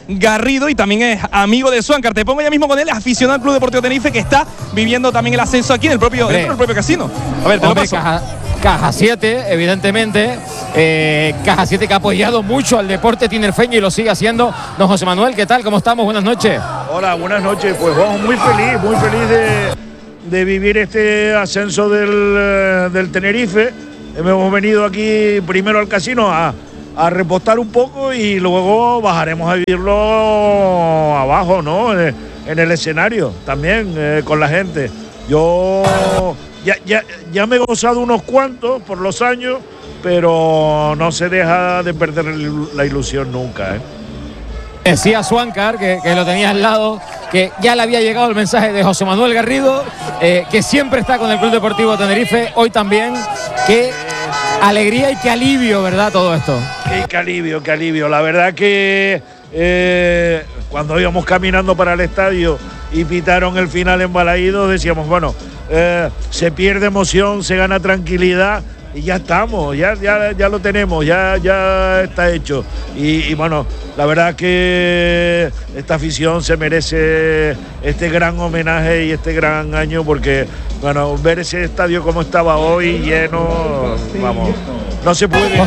Garrido y también es amigo de Swankar. Te pongo ya mismo con él, aficionado al Club Deportivo Tenerife, que está viviendo también el ascenso aquí dentro del propio casino. A ver, te lo paso. Caja 7, evidentemente. Caja 7 que ha apoyado mucho al deporte tinerfeño y lo sigue haciendo. Don José Manuel, ¿qué tal? ¿Cómo estamos? Buenas noches. Hola, buenas noches. Pues vamos muy feliz de vivir este ascenso del Tenerife. Hemos venido aquí primero al casino a repostar un poco y luego bajaremos a vivirlo abajo, ¿no? En el escenario también, con la gente. Yo ya me he gozado unos cuantos por los años, pero no se deja de perder la ilusión nunca, ¿eh? Decía Swankar, que lo tenía al lado, que ya le había llegado el mensaje de José Manuel Garrido, que siempre está con el Club Deportivo Tenerife, hoy también. Qué alegría y qué alivio, ¿verdad? Todo esto. Qué alivio. La verdad que cuando íbamos caminando para el estadio y pitaron el final en Balaídos, decíamos, bueno, se pierde emoción, se gana tranquilidad y ya estamos, ya lo tenemos, ya está hecho. Y bueno, la verdad que esta afición se merece este gran homenaje y este gran año, porque bueno, ver ese estadio como estaba hoy, lleno, vamos, no se puede.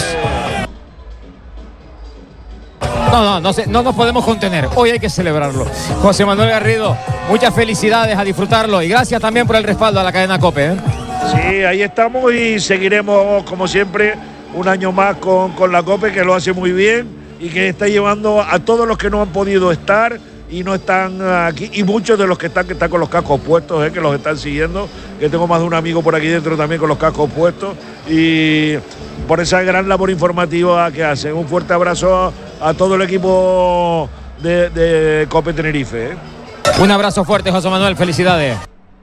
No nos podemos contener. Hoy hay que celebrarlo. José Manuel Garrido, muchas felicidades, a disfrutarlo y gracias también por el respaldo a la cadena COPE, ¿eh? Sí, ahí estamos y seguiremos como siempre un año más con la COPE, que lo hace muy bien y que está llevando a todos los que no han podido estar y no están aquí, y muchos de los que están con los cascos puestos, que los están siguiendo, que tengo más de un amigo por aquí dentro también con los cascos puestos, y por esa gran labor informativa que hacen. Un fuerte abrazo a todo el equipo de COPE Tenerife, ¿eh? Un abrazo fuerte, José Manuel, felicidades.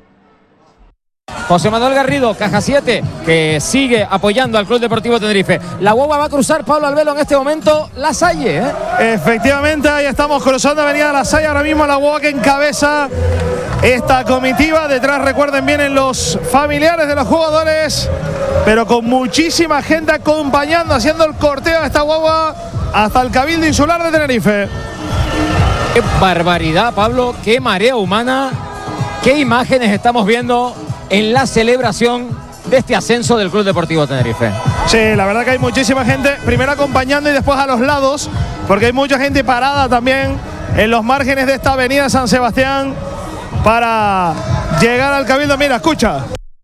José Manuel Garrido, Caja 7, que sigue apoyando al Club Deportivo Tenerife. La guagua va a cruzar, Pablo Albelo, en este momento La Salle, ¿eh? Efectivamente, ahí estamos cruzando Avenida La Salle, ahora mismo la guagua que encabeza esta comitiva. Detrás, recuerden, vienen los familiares de los jugadores, pero con muchísima gente acompañando, haciendo el corteo de esta guagua hasta el Cabildo Insular de Tenerife. Qué barbaridad, Pablo, qué marea humana, qué imágenes estamos viendo en la celebración de este ascenso del Club Deportivo Tenerife. Sí, la verdad que hay muchísima gente, primero acompañando y después a los lados, porque hay mucha gente parada también en los márgenes de esta avenida San Sebastián para llegar al Cabildo. Mira, escucha.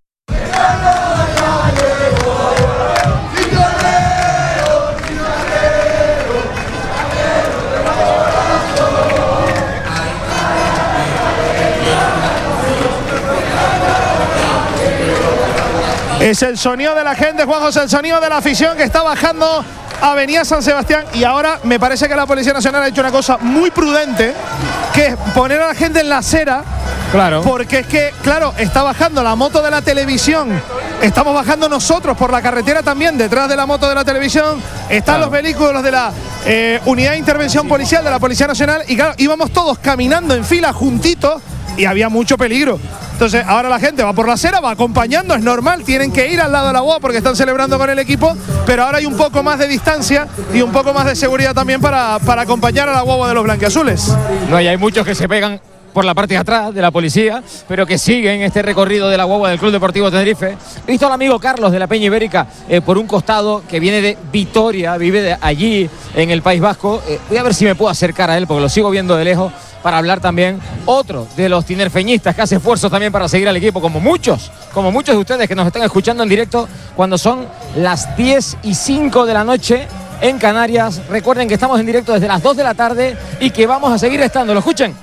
Es el sonido de la gente, Juan José, el sonido de la afición que está bajando Avenida San Sebastián. Y ahora me parece que la Policía Nacional ha hecho una cosa muy prudente, que es poner a la gente en la acera. Claro. Porque es que, claro, está bajando la moto de la televisión. Estamos bajando nosotros por la carretera también, detrás de la moto de la televisión. Están los vehículos de la Unidad de Intervención Policial de la Policía Nacional. Y claro, íbamos todos caminando en fila juntitos y había mucho peligro. Entonces ahora la gente va por la acera, va acompañando, es normal, tienen que ir al lado de la guagua porque están celebrando con el equipo, pero ahora hay un poco más de distancia y un poco más de seguridad también para acompañar a la guagua de los blanquiazules. No, y hay muchos que se pegan por la parte de atrás de la policía, pero que siguen este recorrido de la guagua del Club Deportivo Tenerife. He visto al amigo Carlos de la Peña Ibérica por un costado, que viene de Vitoria, vive de allí en el País Vasco. Voy a ver si me puedo acercar a él porque lo sigo viendo de lejos, para hablar también otro de los tinerfeñistas que hace esfuerzos también para seguir al equipo, como muchos de ustedes que nos están escuchando en directo cuando son las 10:05 de la noche en Canarias. Recuerden que estamos en directo desde las 2 de la tarde y que vamos a seguir estando. ¿Lo escuchen?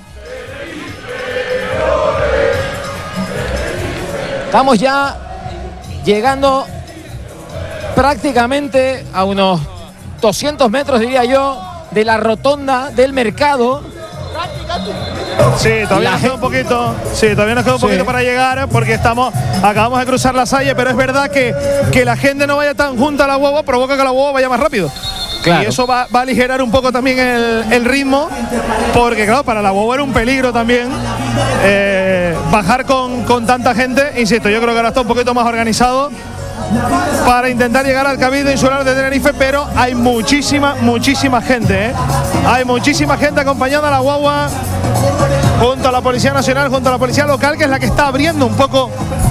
Estamos ya llegando prácticamente a unos 200 metros, diría yo, de la rotonda del mercado. Sí, todavía nos queda un poquito. Sí, todavía nos queda un poquito para llegar, porque acabamos de cruzar la Salle, pero es verdad que la gente no vaya tan junta a la guagua provoca que la guagua vaya más rápido. Claro. Y eso va a aligerar un poco también el ritmo, porque claro, para la guagua era un peligro también bajar con tanta gente. Insisto, yo creo que ahora está un poquito más organizado para intentar llegar al Cabildo Insular de Tenerife, pero hay muchísima gente, ¿eh? Hay muchísima gente acompañando a la guagua junto a la Policía Nacional, junto a la Policía Local, que es la que está abriendo un poco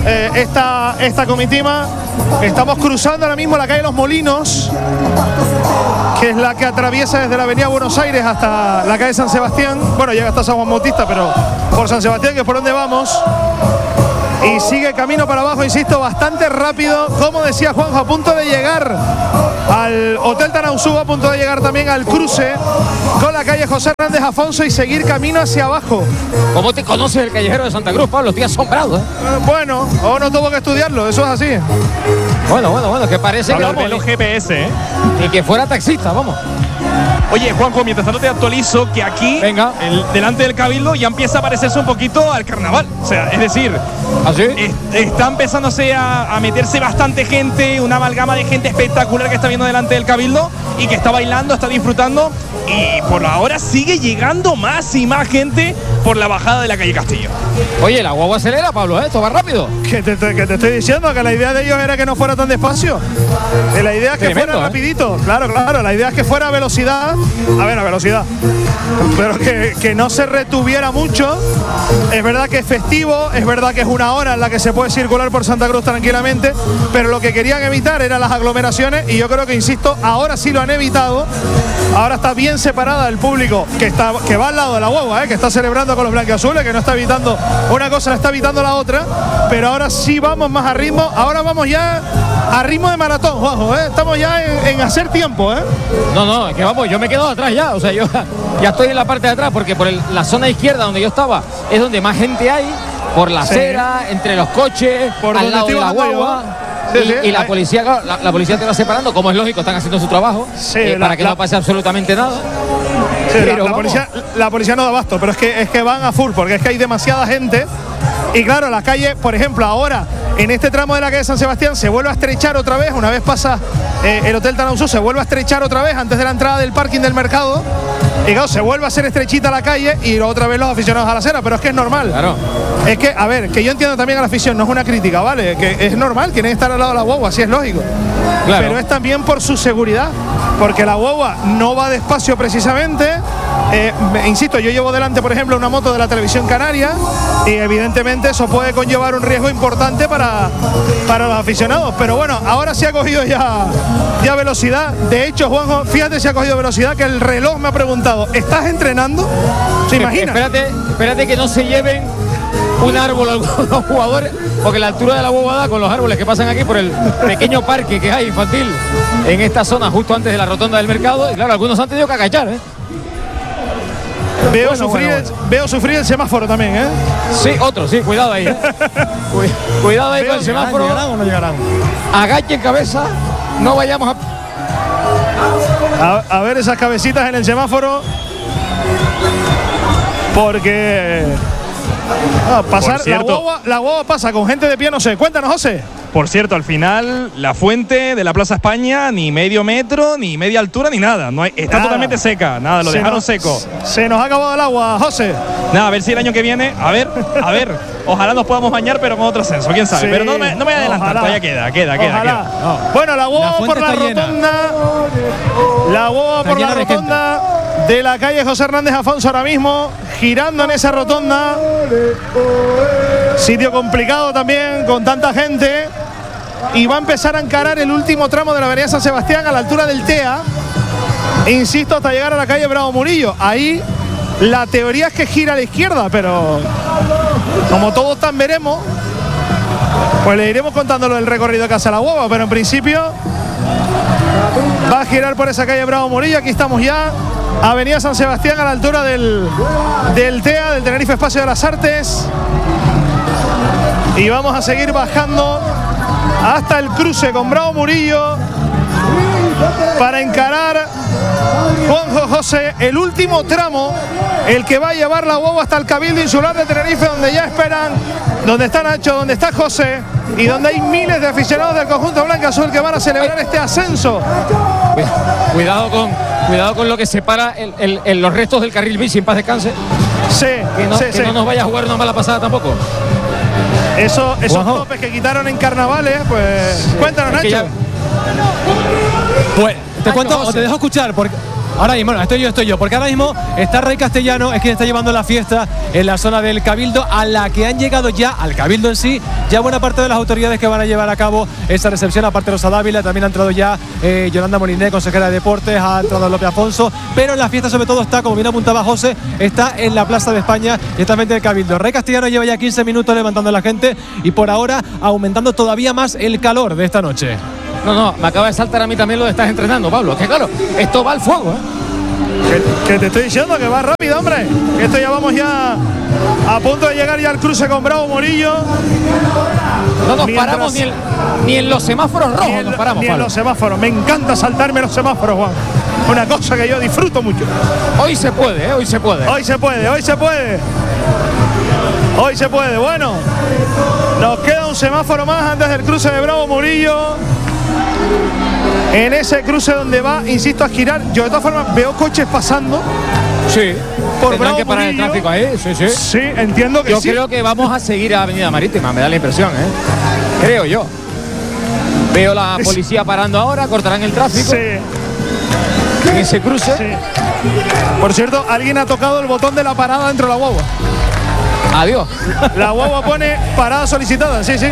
esta comitiva. Estamos cruzando ahora mismo la calle Los Molinos, que es la que atraviesa desde la avenida Buenos Aires hasta la calle San Sebastián. Bueno, llega hasta San Juan Bautista, pero por San Sebastián, que es por donde vamos. Y sigue camino para abajo, insisto, bastante rápido. Como decía Juanjo, a punto de llegar al Hotel Tanausú, a punto de llegar también al cruce con la calle José Hernández Afonso y seguir camino hacia abajo. ¿Cómo te conoces el callejero de Santa Cruz, Pablo? Estoy asombrado, ¿eh? Bueno, o no tuvo que estudiarlo, eso es así. Bueno, que parece que vamos, los GPS, ¿eh? Y que fuera taxista, vamos. Oye, Juanjo, mientras tanto te actualizo que aquí, delante del Cabildo, ya empieza a parecerse un poquito al carnaval. O sea, es decir, está empezándose a meterse bastante gente, una amalgama de gente espectacular que está viendo delante del Cabildo y que está bailando, está disfrutando. Y por ahora sigue llegando más y más gente por la bajada de la calle Castillo. Oye, la guagua acelera, Pablo, ¿eh? Esto va rápido. Que te estoy diciendo que la idea de ellos era que no fuera tan despacio. Que la idea es que fuera rapidito. Claro, la idea es que fuera a velocidad. A velocidad. Pero que no se retuviera mucho. Es verdad que es festivo, es verdad que es una hora en la que se puede circular por Santa Cruz tranquilamente, pero lo que querían evitar eran las aglomeraciones y yo creo que, insisto, ahora sí lo han evitado. Ahora está bien separada el público que va al lado de la guagua, que está celebrando con los blanquiazules, que no está evitando una cosa, la está evitando la otra, pero ahora sí vamos más a ritmo. Ahora vamos ya a ritmo de maratón, Juanjo, estamos ya en hacer tiempo, No, es que vamos, yo me he quedado atrás ya, o sea, yo ya estoy en la parte de atrás porque por la zona izquierda donde yo estaba es donde más gente hay, por la acera, entre los coches, por al lado de la guagua. Y la policía, claro, la policía te va separando, como es lógico, están haciendo su trabajo para que no pase absolutamente nada. Sí, pero la policía no da abasto, pero es que van a full, porque es que hay demasiada gente. Y claro, la calle, por ejemplo, ahora en este tramo de la calle San Sebastián se vuelve a estrechar otra vez, una vez pasa el Hotel Tanausú, se vuelve a estrechar otra vez antes de la entrada del parking del mercado. Y claro, se vuelve a hacer estrechita la calle y otra vez los aficionados a la acera, pero es que es normal. Claro. Es que, a ver, que yo entiendo también a la afición, no es una crítica, ¿vale? Que es normal, quieren estar al lado de la guagua, así es lógico. Claro. Pero es también por su seguridad, porque la guagua no va despacio precisamente. Insisto, yo llevo delante, por ejemplo, una moto de la Televisión Canaria y evidentemente eso puede conllevar un riesgo importante para los aficionados. Pero bueno, ahora sí ha cogido ya velocidad. De hecho, Juanjo, fíjate si ha cogido velocidad, que el reloj me ha preguntado, ¿estás entrenando? ¿Se imagina? Espérate que no se lleven un árbol algunos jugadores, porque la altura de la bobada con los árboles que pasan aquí por el pequeño parque que hay infantil en esta zona justo antes de la rotonda del mercado, y claro, algunos han tenido que agachar, Veo sufrir el semáforo también, Sí, otro, sí, cuidado ahí, Cuidado ahí con el semáforo. ¿Llegarán o no llegarán? Agachen cabeza, no vayamos a ver esas cabecitas en el semáforo, porque pasar la guagua pasa con gente de pie, no sé. Cuéntanos, José. Por cierto, al final, la fuente de la Plaza España, ni medio metro, ni media altura, ni nada. No hay, está totalmente seca, nada, lo dejaron seco. Se nos ha acabado el agua, José. Nada, a ver si el año que viene, a ver, ojalá nos podamos bañar, pero con otro ascenso, quién sabe. Sí, pero no me voy a adelantar, todavía queda. No. Bueno, la guagua por la rotonda. La guagua por la rotonda de la calle José Hernández Afonso ahora mismo, girando en esa rotonda. Sitio complicado también, con tanta gente. Y va a empezar a encarar el último tramo de la avenida San Sebastián a la altura del TEA. Insisto, hasta llegar a la calle Bravo Murillo. Ahí la teoría es que gira a la izquierda, pero como todos tan veremos, pues le iremos contándolo el recorrido que hace la guagua. Pero en principio va a girar por esa calle Bravo Murillo. Aquí estamos ya, avenida San Sebastián, a la altura del TEA, del Tenerife Espacio de las Artes. Y vamos a seguir bajando hasta el cruce con Bravo Murillo para encarar, Juanjo, José, el último tramo, el que va a llevar la guagua hasta el Cabildo Insular de Tenerife, donde ya esperan, donde está Nacho, donde está José y donde hay miles de aficionados del conjunto blanco-azul que van a celebrar este ascenso. Cuidado con lo que separa los restos del carril bici, en paz descanse. Sí, que no nos vaya a jugar una mala pasada tampoco. Esos topes que quitaron en carnavales, pues. Sí. Cuéntanos, Nacho. Pues te cuento o te dejo escuchar, porque ahora mismo, bueno, estoy yo, porque ahora mismo está Rey Castellano, es quien está llevando la fiesta en la zona del Cabildo, a la que han llegado ya, al Cabildo en sí, ya buena parte de las autoridades que van a llevar a cabo esa recepción, aparte de Rosa Dávila, también ha entrado ya Yolanda Moliné, consejera de Deportes, ha entrado López Afonso, pero la fiesta sobre todo está, como bien apuntaba José, está en la Plaza de España y está frente del Cabildo. Rey Castellano lleva ya 15 minutos levantando a la gente y por ahora aumentando todavía más el calor de esta noche. No, me acaba de saltar a mí también lo de estás entrenando, Pablo. Que claro, esto va al fuego, Que te estoy diciendo que va rápido, hombre. Que esto ya vamos ya a punto de llegar ya al cruce con Bravo Murillo. No nos paramos ni en los semáforos rojos, nos paramos, ni en los semáforos. Me encanta saltarme los semáforos, Juan. Una cosa que yo disfruto mucho. Hoy se puede, hoy se puede. Hoy se puede, hoy se puede. Hoy se puede. Bueno, nos queda un semáforo más antes del cruce de Bravo Murillo. En ese cruce donde va, insisto, a girar. Yo de todas formas veo coches pasando. Sí. Por Bravo que parar Murillo. El tráfico ahí. Sí. Sí, entiendo que yo sí. Yo creo que vamos a seguir a Avenida Marítima, me da la impresión, Creo yo. Veo la policía parando ahora, cortarán el tráfico. Sí. En ese cruce. Sí. Por cierto, alguien ha tocado el botón de la parada dentro de la guagua. Adiós. La guagua pone parada solicitada, sí. Sí.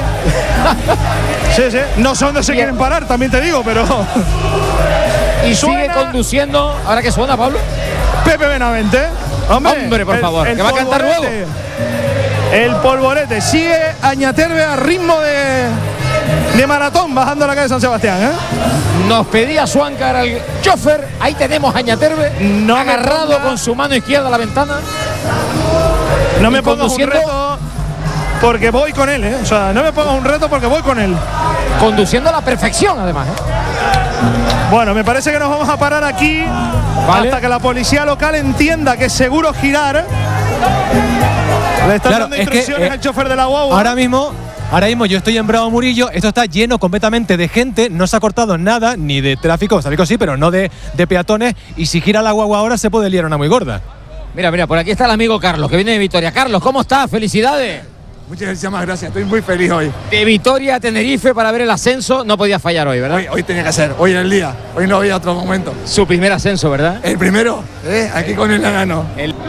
No sé dónde se quieren parar, también te digo, pero. Y sigue conduciendo. ¿Ahora qué suena, Pablo? Pepe Benavente. Hombre, por favor, que va a cantar luego. El polvorete. Sigue Añaterbe a ritmo de maratón bajando la calle de San Sebastián, Nos pedía Suáncar al chofer. Ahí tenemos a Añaterbe agarrado con su mano izquierda a la ventana. No me pongas un reto porque voy con él, O sea, no me pongas un reto porque voy con él. Conduciendo a la perfección, además, Bueno, me parece que nos vamos a parar aquí hasta que la policía local entienda que es seguro girar. Le están dando instrucciones al chofer de la guagua. Ahora mismo yo estoy en Bravo Murillo, esto está lleno completamente de gente, no se ha cortado nada, ni de tráfico sí, pero no de peatones, y si gira la guagua ahora se puede liar una muy gorda. Mira, por aquí está el amigo Carlos, que viene de Vitoria. Carlos, ¿cómo estás? ¡Felicidades! Muchísimas gracias, estoy muy feliz hoy. De Vitoria a Tenerife para ver el ascenso, no podía fallar hoy, ¿verdad? Hoy tenía que ser, hoy era el día, hoy no había otro momento. Su primer ascenso, ¿verdad? El primero, aquí con el enano.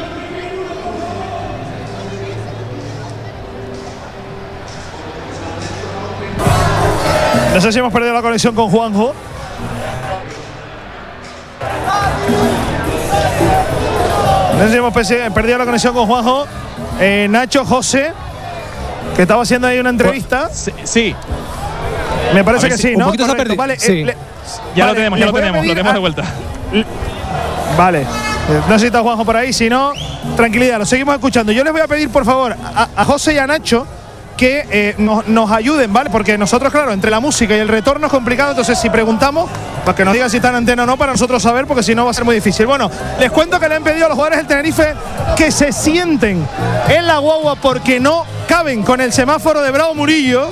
No sé si hemos perdido la conexión con Juanjo. No sé si hemos perdido la conexión con Juanjo. Nacho, José, que estaba haciendo ahí una entrevista. Sí. Me parece que sí, ¿no? Un poquito se ha perdido. Vale, sí. Ya lo tenemos de vuelta. Vale. No sé si está Juanjo por ahí, si no, tranquilidad, lo seguimos escuchando. Yo les voy a pedir, por favor, a José y a Nacho que nos ayuden, ¿vale? Porque nosotros, claro, entre la música y el retorno es complicado, entonces si preguntamos, para que nos digan si están en antena o no, para nosotros saber, porque si no va a ser muy difícil. Bueno, les cuento que le han pedido a los jugadores del Tenerife que se sienten en la guagua porque no caben con el semáforo de Bravo Murillo.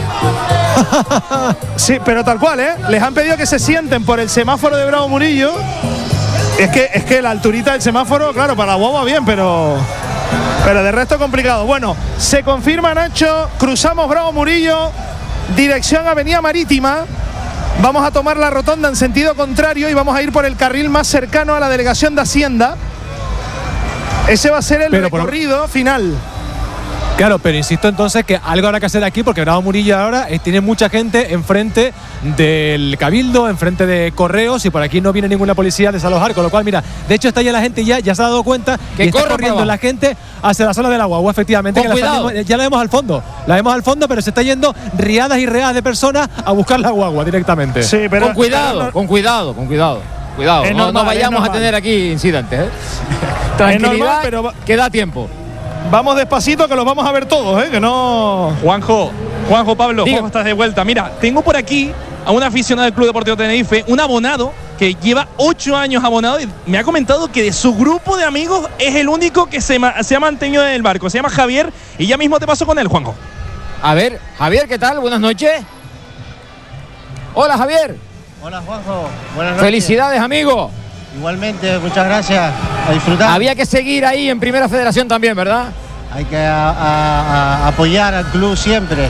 Sí, pero tal cual, Les han pedido que se sienten por el semáforo de Bravo Murillo. Es que la alturita del semáforo, claro, para la guagua bien, pero de resto complicado. Bueno, se confirma, Nacho, cruzamos Bravo Murillo, dirección Avenida Marítima. Vamos a tomar la rotonda en sentido contrario y vamos a ir por el carril más cercano a la delegación de Hacienda. Ese va a ser el recorrido final. Claro, pero insisto entonces que algo habrá que hacer aquí porque Bravo Murillo ahora tiene mucha gente enfrente del Cabildo, enfrente de Correos y por aquí no viene ninguna policía a desalojar, con lo cual, mira, de hecho está ya la gente ya se ha dado cuenta que está corriendo la gente hacia la zona de la guagua, efectivamente. Con cuidado. Ya la vemos al fondo, pero se está yendo riadas y readas de personas a buscar la guagua directamente. Sí, pero con cuidado. No vayamos a tener aquí incidentes, Tranquilidad, pero que da tiempo. Vamos despacito que los vamos a ver todos, que no. Juanjo, Pablo, ¿cómo estás de vuelta? Mira, tengo por aquí a un aficionado del Club Deportivo Tenerife, un abonado que lleva 8 años abonado y me ha comentado que de su grupo de amigos es el único que se ha mantenido en el barco. Se llama Javier y ya mismo te paso con él, Juanjo. A ver, Javier, ¿qué tal? Buenas noches. Hola, Javier. Hola, Juanjo. Buenas noches. Felicidades, amigo. Igualmente, muchas gracias. A disfrutar. Había que seguir ahí en Primera Federación también, ¿verdad? hay que apoyar al club siempre.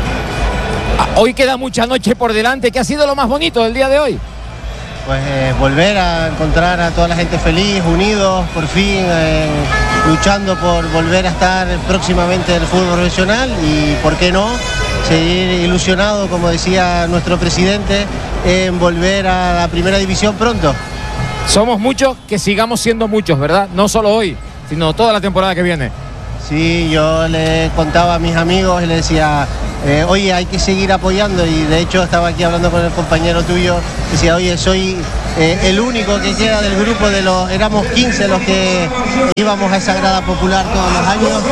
Hoy queda mucha noche por delante. ¿Qué ha sido lo más bonito del día de hoy? Pues volver a encontrar a toda la gente feliz, unidos, por fin, luchando por volver a estar próximamente en el fútbol profesional y, ¿por qué no?, seguir ilusionado, como decía nuestro presidente, en volver a la primera división pronto. Somos muchos, que sigamos siendo muchos, ¿verdad? No solo hoy, sino toda la temporada que viene. Sí, yo le contaba a mis amigos y le decía, oye, hay que seguir apoyando, y de hecho estaba aquí hablando con el compañero tuyo, decía, oye, soy el único que queda del grupo éramos 15 los que íbamos a esa grada popular todos los años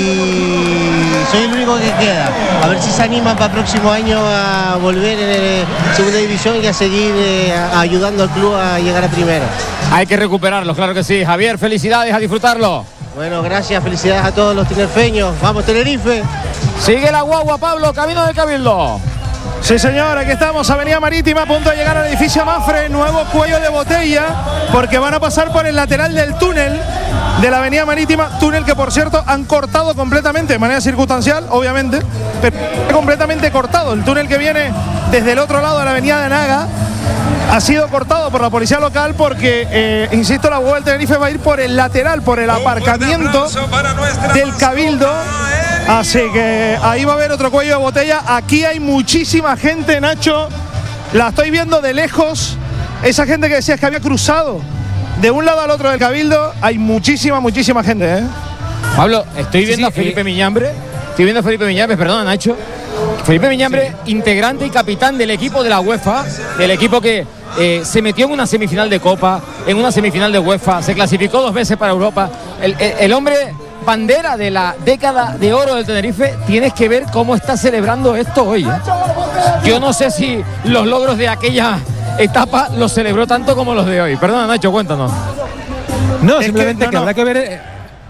y soy el único que queda. A ver si se animan para el próximo año a volver en segunda división y a seguir ayudando al club a llegar a primera. Hay que recuperarlo, claro que sí. Javier, felicidades, a disfrutarlo. Bueno, gracias, felicidades a todos los tinerfeños. Vamos, Tenerife. Sigue la guagua, Pablo, camino del Cabildo. Sí, señor, aquí estamos, Avenida Marítima, a punto de llegar al edificio Mapfre, nuevo cuello de botella, porque van a pasar por el lateral del túnel de la Avenida Marítima, túnel que, por cierto, han cortado completamente, de manera circunstancial, obviamente, pero completamente cortado. El túnel que viene desde el otro lado de la Avenida de Naga ha sido cortado por la policía local porque, insisto, la guagua del Tenerife va a ir por el lateral, por el aparcamiento del Cabildo. Así que ahí va a haber otro cuello de botella. Aquí hay muchísima gente, Nacho. La estoy viendo de lejos. Esa gente que decías que había cruzado de un lado al otro del Cabildo. Hay muchísima gente, ¿eh? Pablo, estoy viendo a Felipe Miñambre. Estoy viendo a Felipe Miñambre, perdona, Nacho. Felipe Miñambre, integrante y capitán del equipo de la UEFA, del equipo que se metió en una semifinal de Copa, en una semifinal de UEFA, se clasificó 2 veces para Europa. El hombre bandera de la década de oro del Tenerife. Tienes que ver cómo está celebrando esto hoy, ¿eh? Yo no sé si los logros de aquella etapa los celebró tanto como los de hoy. Perdona, Nacho, cuéntanos. No, simplemente que habrá que ver.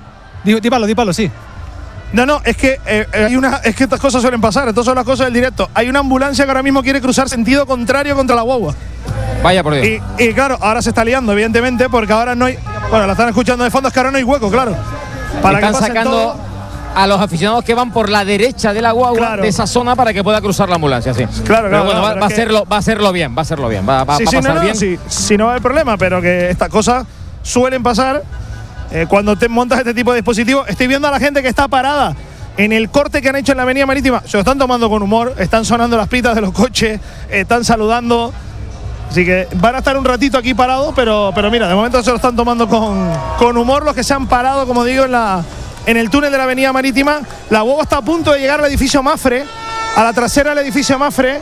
Dípalo, sí. No, es que es que estas cosas suelen pasar. Estas son las cosas del directo. Hay una ambulancia que ahora mismo quiere cruzar sentido contrario contra la guagua. Vaya por Dios. Y claro, ahora se está liando, evidentemente, porque ahora no hay. Bueno, la están escuchando de fondo, es que ahora no hay hueco, claro. Están sacando a los aficionados que van por la derecha de la guagua, de esa zona, para que pueda cruzar la ambulancia, sí. Claro, pero bueno, va a hacerlo bien. Va a pasar bien. Sí, no va a haber problema, pero que estas cosas suelen pasar cuando te montas este tipo de dispositivos. Estoy viendo a la gente que está parada en el corte que han hecho en la Avenida Marítima. Se lo están tomando con humor, están sonando las pitas de los coches, están saludando. Así que van a estar un ratito aquí parados, pero mira, de momento se lo están tomando con humor los que se han parado, como digo, en el túnel de la Avenida Marítima. La guagua está a punto de llegar al edificio Mapfre, a la trasera del edificio Mapfre.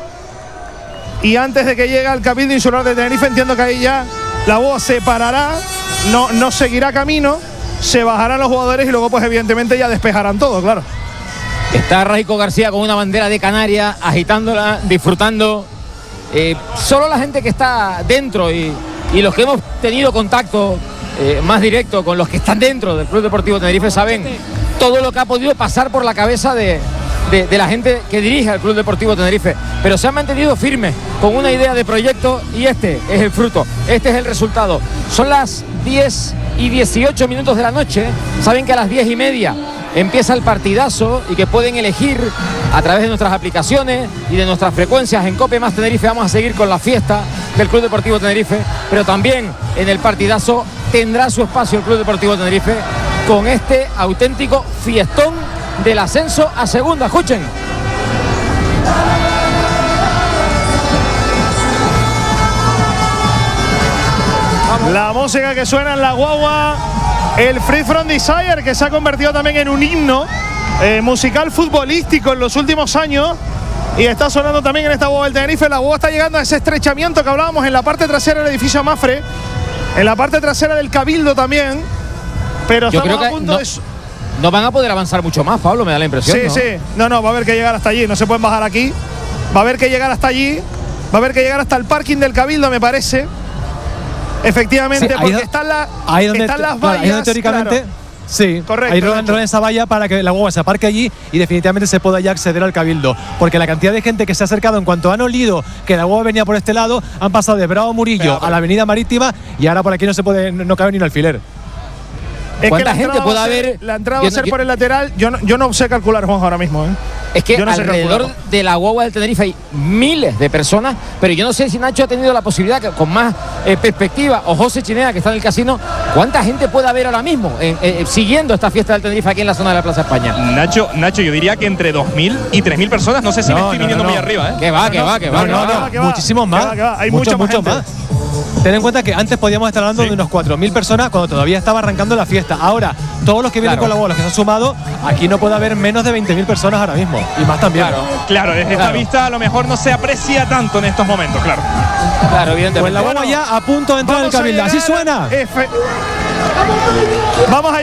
Y antes de que llegue al Cabildo Insular de Tenerife, entiendo que ahí ya la guagua se parará, no seguirá camino, se bajarán los jugadores y luego, pues evidentemente, ya despejarán todo, claro. Está Raico García con una bandera de Canarias, agitándola, disfrutando. Solo la gente que está dentro y los que hemos tenido contacto más directo con los que están dentro del Club Deportivo Tenerife saben todo lo que ha podido pasar por la cabeza de la gente que dirige al Club Deportivo Tenerife, pero se han mantenido firmes con una idea de proyecto y este es el fruto, este es el resultado. Son las 10:18 de la noche, saben que a las 10:30 empieza el partidazo y que pueden elegir a través de nuestras aplicaciones y de nuestras frecuencias en Cope Más Tenerife. Vamos a seguir con la fiesta del Club Deportivo Tenerife, pero también en el partidazo tendrá su espacio el Club Deportivo Tenerife con este auténtico fiestón del ascenso a segunda. Escuchen. La música que suena en la guagua, el Free From Desire, que se ha convertido también en un himno musical futbolístico en los últimos años, y está sonando también en esta guagua del Tenerife. La guagua está llegando a ese estrechamiento que hablábamos en la parte trasera del edificio Mapfre, en la parte trasera del Cabildo también, pero yo creo que no van a poder avanzar mucho más, Pablo, me da la impresión. Sí, no, va a haber que llegar hasta allí, no se pueden bajar aquí, va a haber que llegar hasta allí, va a haber que llegar hasta el parking del Cabildo, me parece. Efectivamente, sí, porque están las vallas. Ahí donde teóricamente, claro. Sí, correcto. Ahí rodan esa valla para que la guagua se aparque allí y definitivamente se pueda ya acceder al Cabildo. Porque la cantidad de gente que se ha acercado en cuanto han olido que la guagua venía por este lado, han pasado de Bravo Murillo a la Avenida Marítima y ahora por aquí no cabe ni un alfiler. ¿Cuánta gente puede haber? La entrada va a ser por el lateral. Yo no sé calcular, Juanjo, ahora mismo. Es que alrededor de la guagua del Tenerife hay miles de personas, pero yo no sé si Nacho ha tenido la posibilidad, con más perspectiva, o José Chinea, que está en el casino, ¿cuánta gente puede haber ahora mismo siguiendo esta fiesta del Tenerife aquí en la zona de la Plaza España? Nacho, yo diría que entre 2.000 y 3.000 personas, no sé si me estoy viniendo muy arriba. Que va. Muchísimos más. Hay muchos más. Ten en cuenta que antes podíamos estar hablando de unos 4.000 personas cuando todavía estaba arrancando la fiesta. Ahora, todos los que vienen con la bola, los que se han sumado, aquí no puede haber menos de 20.000 personas ahora mismo. Y más también. Claro, desde esta vista a lo mejor no se aprecia tanto en estos momentos, claro. Claro, evidentemente. Pues la bola ya a punto de entrar en el Cabildo. Así suena. Vamos a